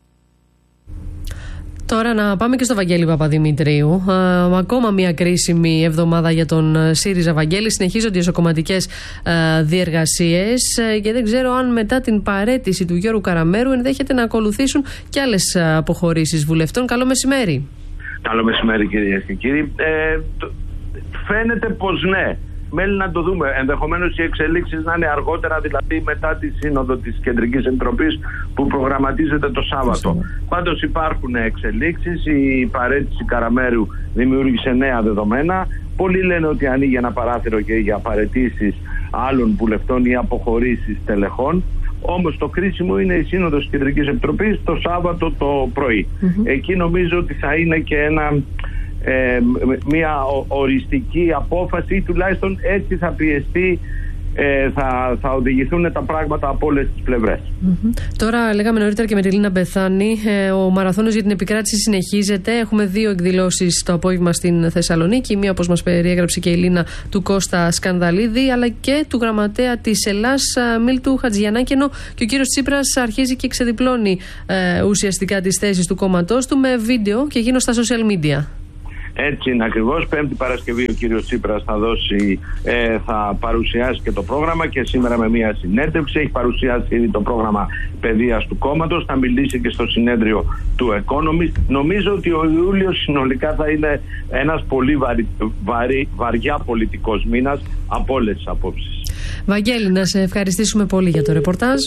Τώρα να πάμε και στο Βαγγέλη Παπαδημητρίου. Ε, ακόμα μια κρίσιμη εβδομάδα για τον ΣΥΡΙΖΑ. Βαγγέλη, συνεχίζονται οι εσωκομματικές ε, διεργασίες ε, και δεν ξέρω αν μετά την παραίτηση του Γιώργου Καραμέρου ενδέχεται να ακολουθήσουν και άλλες αποχωρήσεις βουλευτών. Καλό μεσημέρι. Καλό μεσημέρι, κυρίες και κύριοι. Ε, το, φαίνεται πως ναι. Μένει να το δούμε. Ενδεχομένως οι εξελίξεις να είναι αργότερα, δηλαδή μετά τη σύνοδο της Κεντρικής Επιτροπής που προγραμματίζεται το Σάββατο. Πάντως υπάρχουν εξελίξεις. Η παραίτηση Καραμέρου δημιούργησε νέα δεδομένα. Πολλοί λένε ότι ανοίγει ένα παράθυρο και για παραιτήσεις άλλων βουλευτών ή αποχωρήσεις τελεχών. Όμως το κρίσιμο είναι η Σύνοδος της Κεντρικής Επιτροπής το Σάββατο το πρωί. Mm-hmm. Εκεί νομίζω ότι θα είναι και ένα, ε, μια οριστική απόφαση, τουλάχιστον έτσι θα πιεστεί, ε, θα, θα οδηγηθούν τα πράγματα από όλες τις πλευρές. Mm-hmm. Τώρα λέγαμε νωρίτερα και με τη Λίνα Μπεθάνη, ε, ο μαραθώνος για την επικράτηση συνεχίζεται. Έχουμε δύο εκδηλώσεις το απόγευμα στην Θεσσαλονίκη. Μία, όπως μας περιέγραψε και η Λίνα, του Κώστα Σκανδαλίδη, αλλά και του γραμματέα της Ελλάς Μίλτου Χατζιαννάκη, ενώ και ο κύριος Τσίπρας αρχίζει και ξεδιπλώνει ε, ουσιαστικά τις θέσεις του κόμματός του με βίντεο και γίνω στα social media. Έτσι είναι ακριβώς. Πέμπτη Παρασκευή ο κύριος Τσίπρας θα δώσει, ε, θα παρουσιάσει και το πρόγραμμα, και σήμερα με μια συνέντευξη έχει παρουσιάσει ήδη το πρόγραμμα παιδείας του κόμματος, θα μιλήσει και στο συνέδριο του Economist. Νομίζω ότι ο Ιούλιος συνολικά θα είναι ένας πολύ βαρύ, βαρύ, βαριά πολιτικός μήνας από όλες τις απόψεις. Βαγγέλη, να σε ευχαριστήσουμε πολύ για το ρεπορτάζ.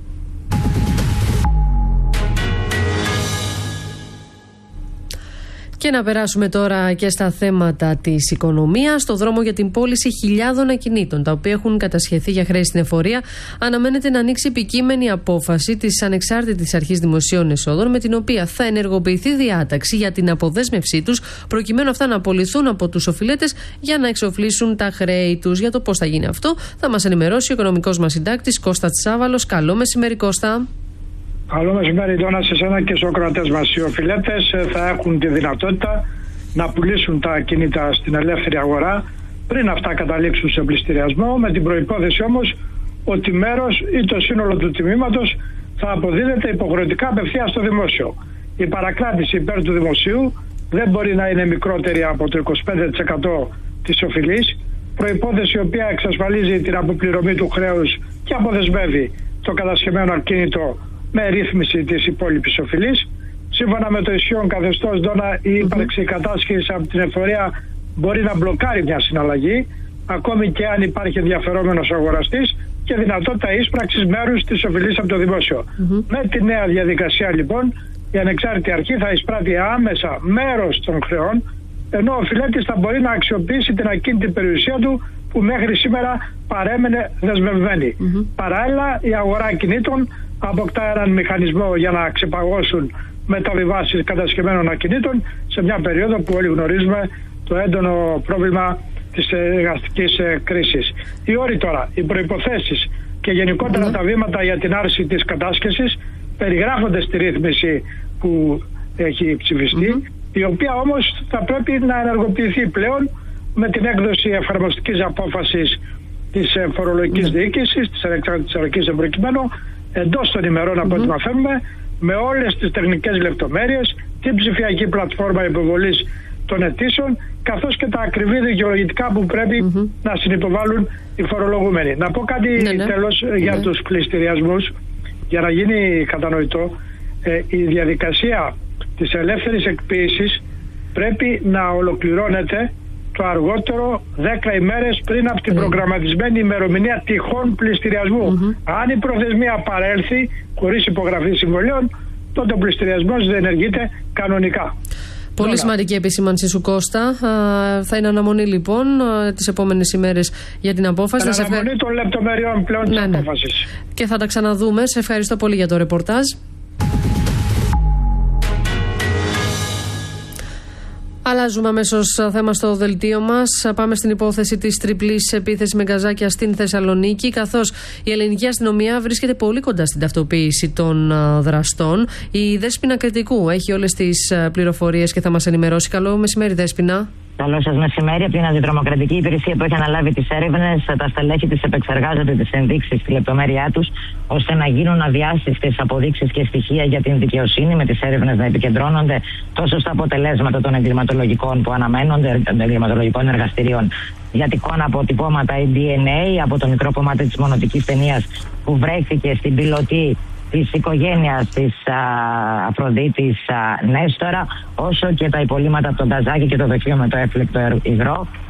Και να περάσουμε τώρα και στα θέματα της οικονομίας. Στο δρόμο για την πώληση χιλιάδων ακινήτων, τα οποία έχουν κατασχεθεί για χρέη στην εφορία, αναμένεται να ανοίξει επικείμενη απόφαση της Ανεξάρτητης Αρχής Δημοσίων Εσόδων, με την οποία θα ενεργοποιηθεί διάταξη για την αποδέσμευσή τους, προκειμένου αυτά να απολυθούν από τους οφειλέτες για να εξοφλήσουν τα χρέη τους. Για το πώς θα γίνει αυτό, θα μας ενημερώσει ο οικονομικός μας συντάκτης Κώστας Τσάβαλος. Καλό μεσημέρι, Κώστα. Καλό μεσημέρι, Ντόνα, σε εσένα και στους ακροατές μας. Οι οφειλέτες θα έχουν τη δυνατότητα να πουλήσουν τα ακίνητα στην ελεύθερη αγορά πριν αυτά καταλήξουν σε πληστηριασμό, με την προϋπόθεση όμως ότι μέρος ή το σύνολο του τιμήματος θα αποδίδεται υποχρεωτικά απευθείας στο δημόσιο. Η παρακλάτηση υπέρ του δημοσίου δεν μπορεί να είναι μικρότερη από το είκοσι πέντε τοις εκατό της οφειλής, προϋπόθεση η οποία εξασφαλίζει την αποπληρωμή του χρέους και αποδεσμεύει το κατασχεμένο ακίνητο με ρύθμιση της υπόλοιπης οφειλής. Σύμφωνα με το ισχύον καθεστώς, Ντόνα, η ύπαρξη κατάσχεσης από την εφορία μπορεί να μπλοκάρει μια συναλλαγή, ακόμη και αν υπάρχει ενδιαφερόμενος αγοραστής, και δυνατότητα ίσπραξης μέρους της οφειλής από το δημόσιο. Mm-hmm. Με τη νέα διαδικασία, λοιπόν, η ανεξάρτητη αρχή θα εισπράττει άμεσα μέρος των χρεών, ενώ ο οφειλέτης θα μπορεί να αξιοποιήσει την ακίνητη περιουσία του που μέχρι σήμερα παρέμενε δεσμευμένη. Mm-hmm. Παράλληλα, η αγορά ακινήτων αποκτά έναν μηχανισμό για να ξεπαγώσουν μεταβιβάσεις κατασχεμένων ακινήτων σε μια περίοδο που όλοι γνωρίζουμε το έντονο πρόβλημα της εργαστικής κρίσης. Οι όροι τώρα, οι προϋποθέσεις και γενικότερα mm-hmm. τα βήματα για την άρση της κατάσχεσης περιγράφονται στη ρύθμιση που έχει ψηφιστεί, mm-hmm. η οποία όμως θα πρέπει να ενεργοποιηθεί πλέον με την έκδοση εφαρμοστικής απόφασης της φορολογικής mm-hmm. διοίκησης, της ανεξάρτητης αρχής εμπροκειμένου, εντός των ημερών mm-hmm. από ό,τι μαθαίνουμε, με όλες τις τεχνικές λεπτομέρειες, την ψηφιακή πλατφόρμα υποβολής των αιτήσεων, καθώς και τα ακριβή δικαιολογητικά που πρέπει mm-hmm. να συνυποβάλλουν οι φορολογούμενοι. Να πω κάτι ναι, ναι. τέλος ναι. για τους πληστηριασμούς, για να γίνει κατανοητό. Ε, η διαδικασία της ελεύθερης εκποίησης πρέπει να ολοκληρώνεται το αργότερο δέκα ημέρες πριν από την mm. προγραμματισμένη ημερομηνία τυχόν πληστηριασμού. Mm-hmm. Αν η προθεσμία παρέλθει χωρίς υπογραφή συμβολίων, τότε ο πληστηριασμός δεν ενεργείται κανονικά. Πολύ σημαντική επισήμανση σου, Κώστα. Θα είναι αναμονή λοιπόν τις επόμενες ημέρες για την απόφαση. Είναι αναμονή των λεπτομεριών πλέον της ναι, ναι. απόφασης. Και θα τα ξαναδούμε. Σε ευχαριστώ πολύ για το ρεπορτάζ. Αλλάζουμε αμέσως θέμα στο δελτίο μας. Πάμε στην υπόθεση της τριπλής επίθεσης με γκαζάκια στην Θεσσαλονίκη, καθώς η ελληνική αστυνομία βρίσκεται πολύ κοντά στην ταυτοποίηση των δραστών. Η Δέσποινα Κρητικού έχει όλες τις πληροφορίες και θα μας ενημερώσει. Καλό μεσημέρι, Δέσποινα. Καλό σας μεσημέρι. Από την αντιτρομοκρατική υπηρεσία που έχει αναλάβει τις έρευνες, τα στελέχη της επεξεργάζονται τις ενδείξεις στη λεπτομέρειά τους, ώστε να γίνουν αδιάσυστες αποδείξεις και στοιχεία για την δικαιοσύνη, με τις έρευνες να επικεντρώνονται τόσο στα αποτελέσματα των εγκληματολογικών που αναμένονται, των εγκληματολογικών εργαστηρίων, για τυχόν αποτυπώματα ή ντι εν έι από το μικρό κομμάτι της μονοτικής ταινίας που βρέθηκε στην πιλωτή της οικογένειας της α, Αφροδίτης α, Νέστορα, όσο και τα υπολείμματα από τον Ταζάκη και το δοχείο με το έφλεκτο υγρό.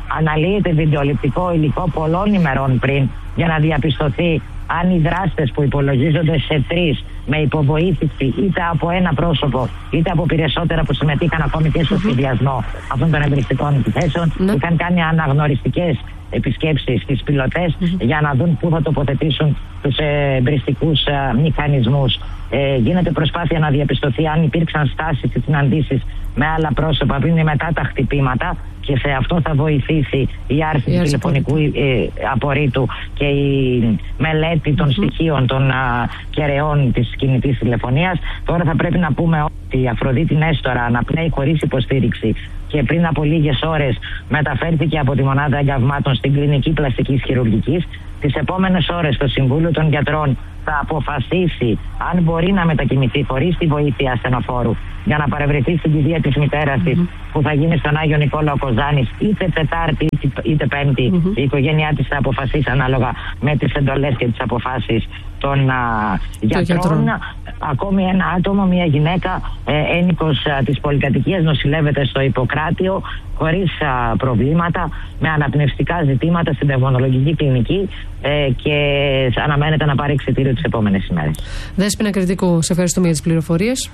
αναλύεται βιντεοληπτικό υλικό πολλών ημερών πριν για να διαπιστωθεί αν οι δράστες που υπολογίζονται σε τρεις με υποβοήθηση είτε από ένα πρόσωπο είτε από περισσότερα που συμμετείχαν ακόμη και στο σχεδιασμό αυτών των εμπριστικών επιθέσεων mm-hmm. είχαν κάνει αναγνωριστικές επισκέψεις στις πιλωτές mm-hmm. για να δουν πού θα τοποθετήσουν τους εμπριστικούς uh, μηχανισμούς. Ε, γίνεται προσπάθεια να διαπιστωθεί αν υπήρξαν στάσεις ή συναντήσεις με άλλα πρόσωπα πριν ή μετά τα χτυπήματα και σε αυτό θα βοηθήσει η άρση του τηλεφωνικού ε, απορρίτου και η μελέτη των mm-hmm. στοιχείων των α, κεραιών της κινητής τηλεφωνίας. Τώρα θα πρέπει να πούμε ότι η Αφροδίτη Νέστορα αναπνέει χωρίς υποστήριξη και πριν από λίγες ώρες μεταφέρθηκε από τη μονάδα εγκαυμάτων στην κλινική πλαστικής χειρουργικής. Τις επόμενες ώρες το Συμβούλιο των Γιατρών θα αποφασίσει αν μπορεί να μετακινηθεί χωρίς τη βοήθεια ασθενοφόρου για να παρευρεθεί στην κηδεία της μητέρας της mm-hmm. που θα γίνει στον Άγιο Νικόλαο Κοζάνης είτε Τετάρτη είτε Πέμπτη. Mm-hmm. Η οικογένειά της θα αποφασίσει ανάλογα με τις εντολές και τις αποφάσεις των α, γιατρών. Ακόμη ένα άτομο, μια γυναίκα ε, ένικος α, της πολυκατοικίας νοσηλεύεται στο Ιπποκράτιο χωρίς α, προβλήματα, με αναπνευστικά ζητήματα στην πνευμονολογική κλινική ε, και αναμένεται να πάρει εξιτήριο τις επόμενες ημέρες. Δέσποινα Κρητικού, σε ευχαριστούμε για τις πληροφορίες.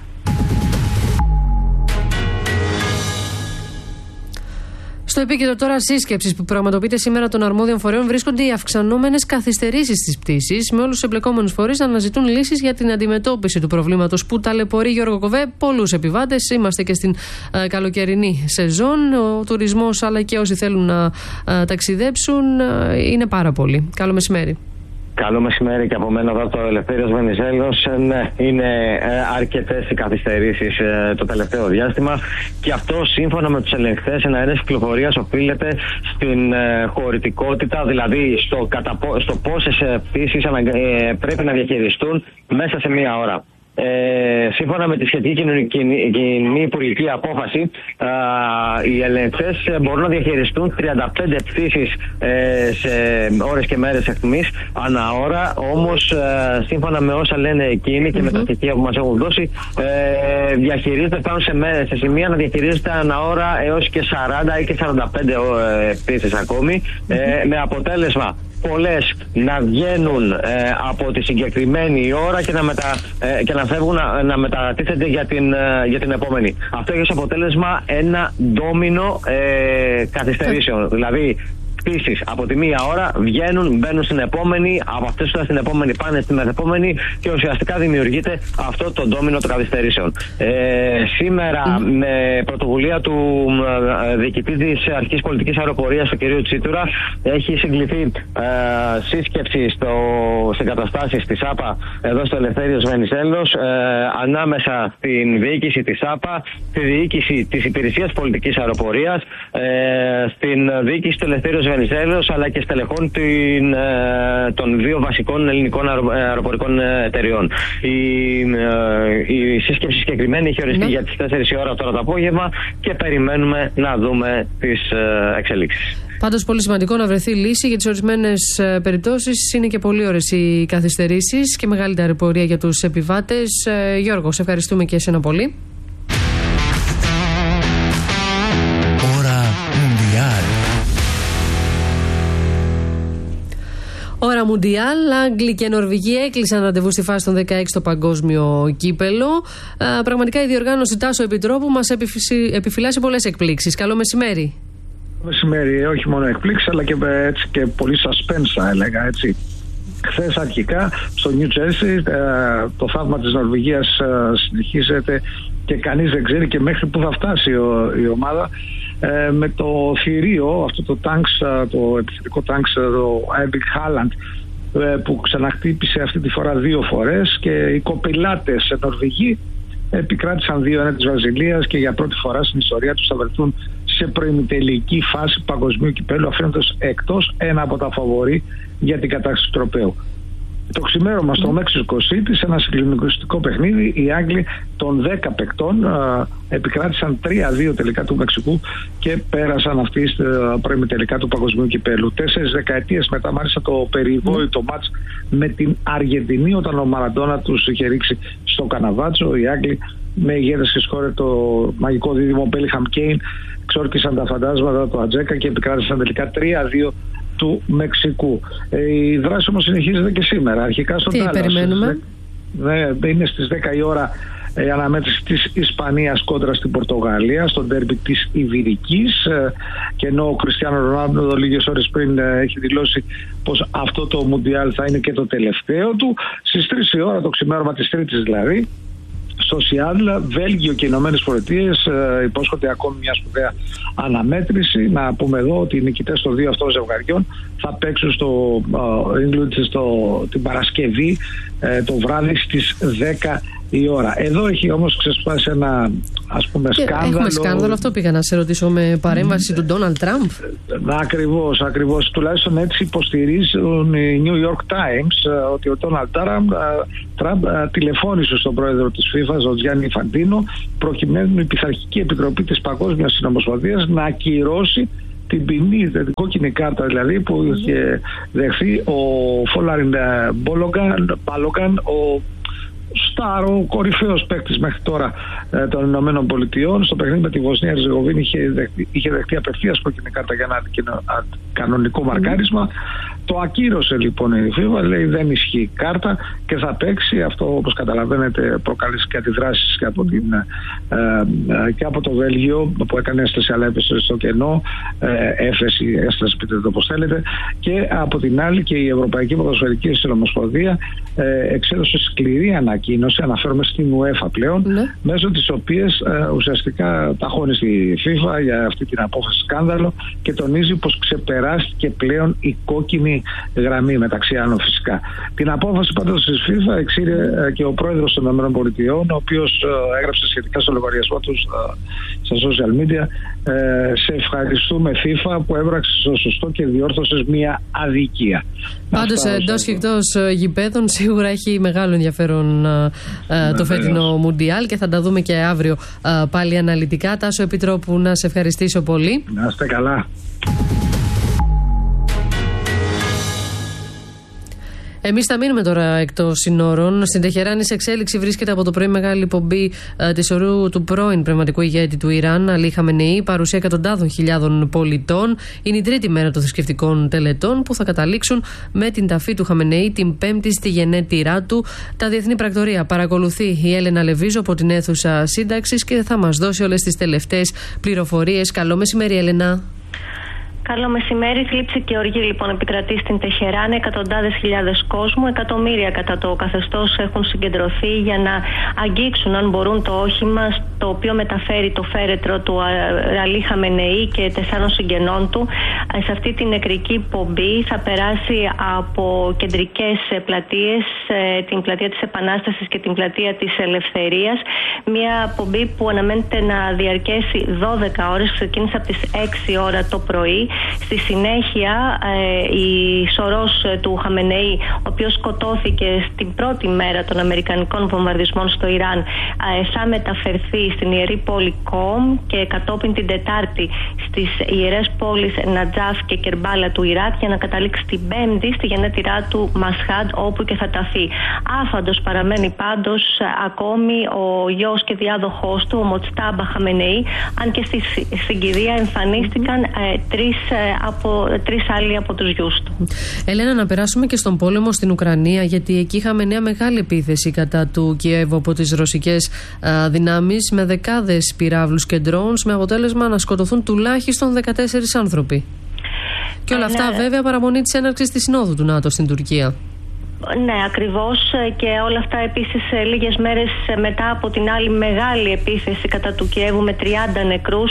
Στο επίκεντρο τώρα σύσκεψης που πραγματοποιείται σήμερα των αρμόδιων φορέων βρίσκονται οι αυξανόμενες καθυστερήσεις στις πτήσεις, με όλους τους εμπλεκόμενους φορείς να αναζητούν λύσεις για την αντιμετώπιση του προβλήματος που ταλαιπωρεί, Γιώργο Κοβέ, πολλούς επιβάτες. Είμαστε και στην ε, καλοκαιρινή σεζόν. Ο τουρισμός αλλά και όσοι θέλουν να ε, ταξιδέψουν ε, είναι πάρα πολλοί. Καλό μεσημέρι. Καλό μεσημέρι και από μένα εδώ το Ελευθέριος Βενιζέλος. Ναι, είναι ε, αρκετές οι καθυστερήσεις ε, το τελευταίο διάστημα και αυτό σύμφωνα με τους ελεγχθές εναέρειας κυκλοφορίας οφείλεται στην ε, χωρητικότητα, δηλαδή στο, κατα, στο πόσες ε, πτήσεις ε, πρέπει να διαχειριστούν μέσα σε μία ώρα. Ε, σύμφωνα με τη σχετική κοινή υπουργική απόφαση, α, οι ελεγχθές μπορούν να διαχειριστούν τριάντα πέντε πτήσεις ε, σε ώρες και μέρες εχθμής ανά ώρα. Όμως ε, σύμφωνα με όσα λένε εκείνοι και mm-hmm. με τα στοιχεία που μας έχουν δώσει, ε, διαχειρίζεται πάνω σε, μέρες, σε σημεία να διαχειρίζεται ανά ώρα έως και σαράντα ή και σαράντα πέντε ε, πτήσεις ακόμη, mm-hmm. ε, με αποτέλεσμα πολλές να βγαίνουν ε, από τη συγκεκριμένη ώρα και να, μετα, ε, και να φεύγουν να, να μετατίθενται για την, ε, για την επόμενη. Αυτό έχει ως αποτέλεσμα ένα ντόμινο ε, καθυστερήσεων. Δηλαδή πτήσεις από τη μία ώρα βγαίνουν, μπαίνουν στην επόμενη, από αυτές που στην επόμενη πάνε στην μεθεπόμενη και ουσιαστικά δημιουργείται αυτό το ντόμινο των καθυστερήσεων. Ε, σήμερα mm. με πρωτοβουλία του ε, διοικητή της Αρχικής Πολιτικής Αεροπορίας του κ. Τσίτουρα έχει συγκληθεί ε, σύσκεψη στο, σε εγκαταστάσεις της ΑΠΑ εδώ στο Ελευθέριος Βενιζέλος ε, ανάμεσα στην διοίκηση της ΑΠΑ, στη διοίκηση της Υπηρεσίας Πολιτικής Αεροπορίας, ε, στην διοίκηση του Ελευθέριος Βενιζέλος αλλά και στελεχών την, ε, των δύο βασικών ελληνικών αεροπορικών εταιριών. Η, ε, η σύσκεψη συγκεκριμένη έχει οριστεί ναι. για τις τέσσερις η ώρα τώρα το απόγευμα και περιμένουμε να δούμε τις ε, εξελίξεις. Πάντως πολύ σημαντικό να βρεθεί λύση για τις ορισμένες ε, περιπτώσεις. Είναι και πολύ ώρες οι καθυστερήσεις και μεγάλη ταλαιπωρία για τους επιβάτες. Ε, Γιώργο, σε ευχαριστούμε και εσένα πολύ. Ώρα Μουντιάλ. Ώρα Μουντιάλ, Άγγλοι και Νορβηγοί έκλεισαν ραντεβού στη φάση των δεκαέξι στο παγκόσμιο κύπελο. Α, πραγματικά η διοργάνωση Τάσο Επιτρόπου μας επιφυλάσσει πολλές εκπλήξεις. Καλό μεσημέρι. Μεσημέρι, όχι μόνο εκπλήξεις αλλά και, έτσι, και πολύ suspense θα έλεγα έτσι. Χθες αρχικά στο Νιου Τζέρσι το θαύμα της Νορβηγίας ε, συνεχίζεται και κανείς δεν ξέρει και μέχρι που θα φτάσει ο, η ομάδα. Ε, με το θηρίο, αυτό το τάγκς, το επιθετικό τάγκς, το Erling Haaland, ε, που ξαναχτύπησε αυτή τη φορά δύο φορές και οι κοπηλάτες Νορβηγοί επικράτησαν δύο ένα της Βραζιλίας και για πρώτη φορά στην ιστορία τους θα βρεθούν σε προημιτελική φάση παγκοσμίου κυπέλου, αφήνοντας εκτός ένα από τα φαβορί για την κατάκτηση του τροπαίου. Το ξημέρωμα στο Mexico City, σε ένα συγκλονιστικό παιχνίδι, οι Άγγλοι των δέκα παικτών α, επικράτησαν τρία δύο τελικά του Μεξικού και πέρασαν αυτοί στα πρώιμη τελικά του Παγκοσμίου Κυπέλλου. Τέσσερις δεκαετίες μετά, μάλιστα, το περιβόητο mm. μάτς με την Αργεντινή, όταν ο Μαραντόνα τους είχε ρίξει στο καναβάτσο, οι Άγγλοι με ηγέτες και σχόλια το μαγικό δίδυμο Μπέλιγχαμ Κέιν ξόρκισαν τα φαντάσματα του Ατζέκα και επικράτησαν τελικά τρία δύο του Μεξικού. Ε, η δράση όμως συνεχίζεται και σήμερα. Αρχικά στο Τάλλας. Τι περιμένουμε? Ναι, είναι στις δέκα η ώρα η αναμέτρηση της Ισπανίας κόντρα στην Πορτογαλία στο ντέρμπι της Ιβηρικής, και ενώ ο Κριστιάνο Ρονάλντο λίγες ώρες πριν έχει δηλώσει πως αυτό το Μουντιάλ θα είναι και το τελευταίο του, στις τρεις η ώρα το ξημέρωμα της Τρίτης δηλαδή, στο Σιάντλ, Βέλγιο και Ηνωμένες Πολιτείες ε, υπόσχονται ακόμη μια σπουδαία αναμέτρηση. Να πούμε εδώ ότι οι νικητές των δύο αυτών ζευγαριών θα παίξουν στο England στο, την Παρασκευή ε, το βράδυ στις δέκα η ώρα. Εδώ έχει όμως ξεσπάσει ένα, ας πούμε, και σκάνδαλο. Έχουμε σκάνδαλο, αυτό πήγα να σε ρωτήσω, με παρέμβαση mm. του Ντόναλντ Τραμπ. Ακριβώς, ακριβώς. Τουλάχιστον έτσι υποστηρίζουν οι New York Times ότι ο Ντόναλντ Τραμπ τηλεφώνησε στον πρόεδρο της FIFA, τον Γιάννη Φαντίνο, προκειμένου η Πειθαρχική Επιτροπή της Παγκόσμιας Συνομοσπονδίας να ακυρώσει την ποινή, την κόκκινη κάρτα δηλαδή, που είχε δεχθεί ο Φόλαριν Μπάλογκαν, ο στάρο, κορυφαίος παίκτης μέχρι τώρα ε, των Ηνωμένων Πολιτειών. Στο παιχνίδι με τη Βοσνία Ερζεγοβίνη είχε δεχτεί, είχε δεχτεί απευθείας κόκκινη κάρτα για ένα κανονικό μαρκάρισμα. Mm. Το ακύρωσε λοιπόν η FIFA, λέει δεν ισχύει κάρτα και θα παίξει. Αυτό, όπως καταλαβαίνετε, προκαλεί και αντιδράσεις και από, την, ε, ε, και από το Βέλγιο, που έκανε έσταση αλλά έπεσε στο κενό, ε, έφεση, έσταση, πείτε το όπως θέλετε, και από την άλλη και η Ευρωπαϊκή Ποδοσφαιρική Συνομοσπονδία ε, εξέδωσε σκληρή ανακοίνωση, αναφέρομαι στην UEFA πλέον, ναι. μέσω της οποίας ε, ουσιαστικά ταχώνει στη FIFA για αυτή την απόφαση σκάνδαλο και τονίζει πως ξεπεράστηκε πλέον η κόκκινη γραμμή, μεταξύ άλλων φυσικά. Την απόφαση πάντως της FIFA εξήρε ε, και ο πρόεδρος των ΗΠΑ, ο οποίος ε, έγραψε σχετικά στο λογαριασμό του ε, στα social media, ε, σε ευχαριστούμε FIFA που έβραξε στο σωστό και διόρθωσες μια αδικία. Πάντως εντός και εκτός γηπέδων σίγουρα έχει μεγάλο ενδιαφέρον ε, ε, το φετινό Μουντιάλ και θα τα δούμε και αύριο ε, πάλι αναλυτικά. Τάσο Επιτρόπου, να σε ευχαριστήσω πολύ. Να είστε καλά. Εμείς θα μείνουμε τώρα εκτός συνόρων. Στην Τεχεράνη σε εξέλιξη βρίσκεται από το πρωί μεγάλη πομπή ε, της ορού του πρώην πνευματικού ηγέτη του Ιράν, Αλή Χαμενεή, παρουσία εκατοντάδων χιλιάδων πολιτών. Είναι η τρίτη μέρα των θρησκευτικών τελετών που θα καταλήξουν με την ταφή του Χαμενεή την Πέμπτη στη γενέτειρά του. Τα διεθνή πρακτορία παρακολουθεί η Έλενα Λεβίζο από την αίθουσα σύνταξης και θα μας δώσει όλες τις τελευταίες πληροφορίες. Καλό μεσημέρι, Έλενα. Καλό μεσημέρι. Θλίψη και οργή λοιπόν επικρατεί στην Τεχεράνη. Εκατοντάδες χιλιάδες κόσμου, εκατομμύρια κατά το καθεστώς έχουν συγκεντρωθεί για να αγγίξουν, αν μπορούν, το όχημα το οποίο μεταφέρει το φέρετρο του Αλή Χαμενεή και τεσσάρων συγγενών του. Σε αυτή την νεκρική πομπή θα περάσει από κεντρικές πλατείες, την πλατεία της Επανάστασης και την πλατεία της Ελευθερίας. Μια πομπή που αναμένεται να διαρκέσει δώδεκα ώρες, ξεκίνησε από τις έξι ώρα το πρωί. Στη συνέχεια ε, η σωρός του Χαμενεή, ο οποίος σκοτώθηκε στην πρώτη μέρα των αμερικανικών βομβαρδισμών στο Ιράν, ε, θα μεταφερθεί στην ιερή πόλη Κόμ και κατόπιν την Τετάρτη στις ιερές πόλεις Νατζάφ και Κερμπάλα του Ιράκ, για να καταλήξει την Πέμπτη στη γενέτειρά του Μασχάντ, όπου και θα ταθεί. Άφαντος παραμένει πάντως ε, ακόμη ο γιος και διάδοχός του, ο Μοτστάμπα Χαμενεή, αν και στη συγκυρία εμφανίστηκαν ε, τρεις από τρεις άλλοι από τους γιους του. Ελένα, να περάσουμε και στον πόλεμο στην Ουκρανία, γιατί εκεί είχαμε νέα μεγάλη επίθεση κατά του Κιέβου από τις ρωσικές α, δυνάμεις, με δεκάδες πυράβλους και ντρόουνς, με αποτέλεσμα να σκοτωθούν τουλάχιστον δεκατέσσερις άνθρωποι. Και όλα αυτά βέβαια παραμονή της έναρξης της συνόδου του ΝΑΤΟ στην Τουρκία. Ναι, ακριβώς, και όλα αυτά επίσης λίγες μέρες μετά από την άλλη μεγάλη επίθεση κατά του Κιέβου με τριάντα νεκρούς.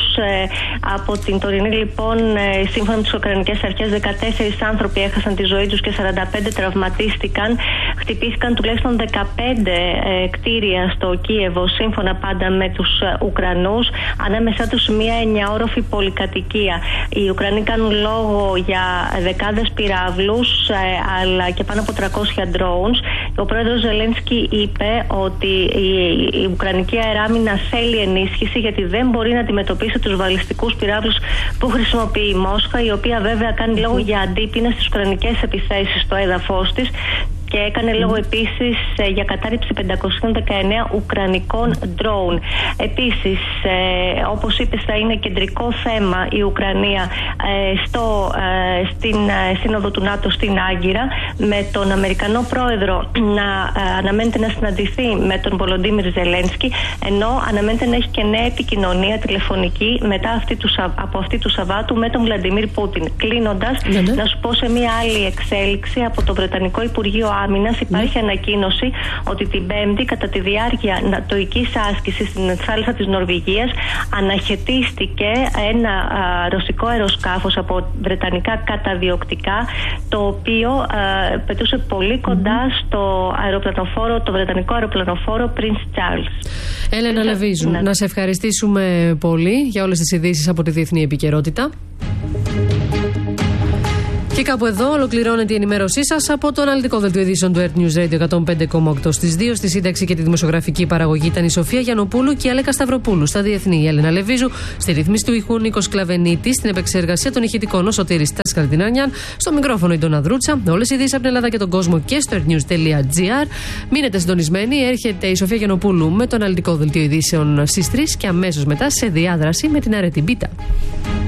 Από την τωρινή λοιπόν, σύμφωνα με τις Ουκρανικές αρχές, δεκατέσσερις άνθρωποι έχασαν τη ζωή τους και σαράντα πέντε τραυματίστηκαν. Χτυπήθηκαν τουλάχιστον δεκαπέντε ε, κτίρια στο Κίεβο, σύμφωνα πάντα με τους Ουκρανούς, ανάμεσά τους μια εννιαόροφη πολυκατοικία. Οι Ουκρανοί κάνουν λόγο για δεκάδες πυράβλους, ε, αλλά και πάνω από τριακόσια drones. Ο πρόεδρος Ζελένσκι είπε ότι η, η Ουκρανική αεράμινα θέλει ενίσχυση, γιατί δεν μπορεί να αντιμετωπίσει τους βαλιστικούς πυράβλους που χρησιμοποιεί η Μόσχα, η οποία βέβαια κάνει λόγο για αντίπεινα στις ουκρανικές επιθέσεις στο έδαφος της. Και έκανε λόγο επίσης για κατάρριψη πεντακόσια δεκαεννέα ουκρανικών drone. Επίσης, ε, όπως είπες, θα είναι κεντρικό θέμα η Ουκρανία ε, στο, ε, στην ε, Σύνοδο του ΝΑΤΟ στην Άγκυρα, με τον Αμερικανό πρόεδρο να ε, αναμένεται να συναντηθεί με τον Βολοντίμιρ Ζελένσκι, ενώ αναμένεται να έχει και νέα επικοινωνία τηλεφωνική μετά αυτή του, από αυτή του Σαββάτου με τον Βλαντιμίρ Πούτιν. Κλείνοντας, ναι, ναι. να σου πω σε μία άλλη εξέλιξη από το Βρετανικό Υπουργείο Άμυνας. Υπάρχει mm. ανακοίνωση ότι την Πέμπτη, κατά τη διάρκεια νατοικής άσκησης στην θάλασσα της Νορβηγίας, αναχαιτίστηκε ένα α, ρωσικό αεροσκάφος από βρετανικά καταδιοκτικά, το οποίο α, πετούσε πολύ κοντά mm. στο αεροπλανοφόρο, το βρετανικό αεροπλανοφόρο Prince Charles. Έλενα Λεβίζου, να... να σε ευχαριστήσουμε πολύ για όλες τις ειδήσεις από τη διεθνή επικαιρότητα. Και κάπου εδώ ολοκληρώνεται η ενημέρωσή σας από το αναλυτικό δελτίο ειδήσεων του Earth News Radio εκατόν πέντε κόμμα οκτώ. Στις δύο στη σύνταξη και τη δημοσιογραφική παραγωγή ήταν η Σοφία Γιαννοπούλου και η Αλέκα Σταυροπούλου. Στα διεθνή η Έλενα Λεβίζου. Στη ρύθμιση του ήχου Νίκος Κλαβενίτης. Στην επεξεργασία των ηχητικών ο Σωτήρης Τάσκαλτινάνιαν. Στο μικρόφωνο η Ντόνα Δρούτσα. Όλες οι ειδήσεις από την Ελλάδα και τον κόσμο και στο earthnews.gr. Μείνετε συντονισμένοι. Έρχεται η Σοφία Γιαννοπούλου με το αναλυτικό δελτίο ειδήσεων στις τρεις και αμέσως μετά σε διάδραση με την Αρέτη Μπίτα.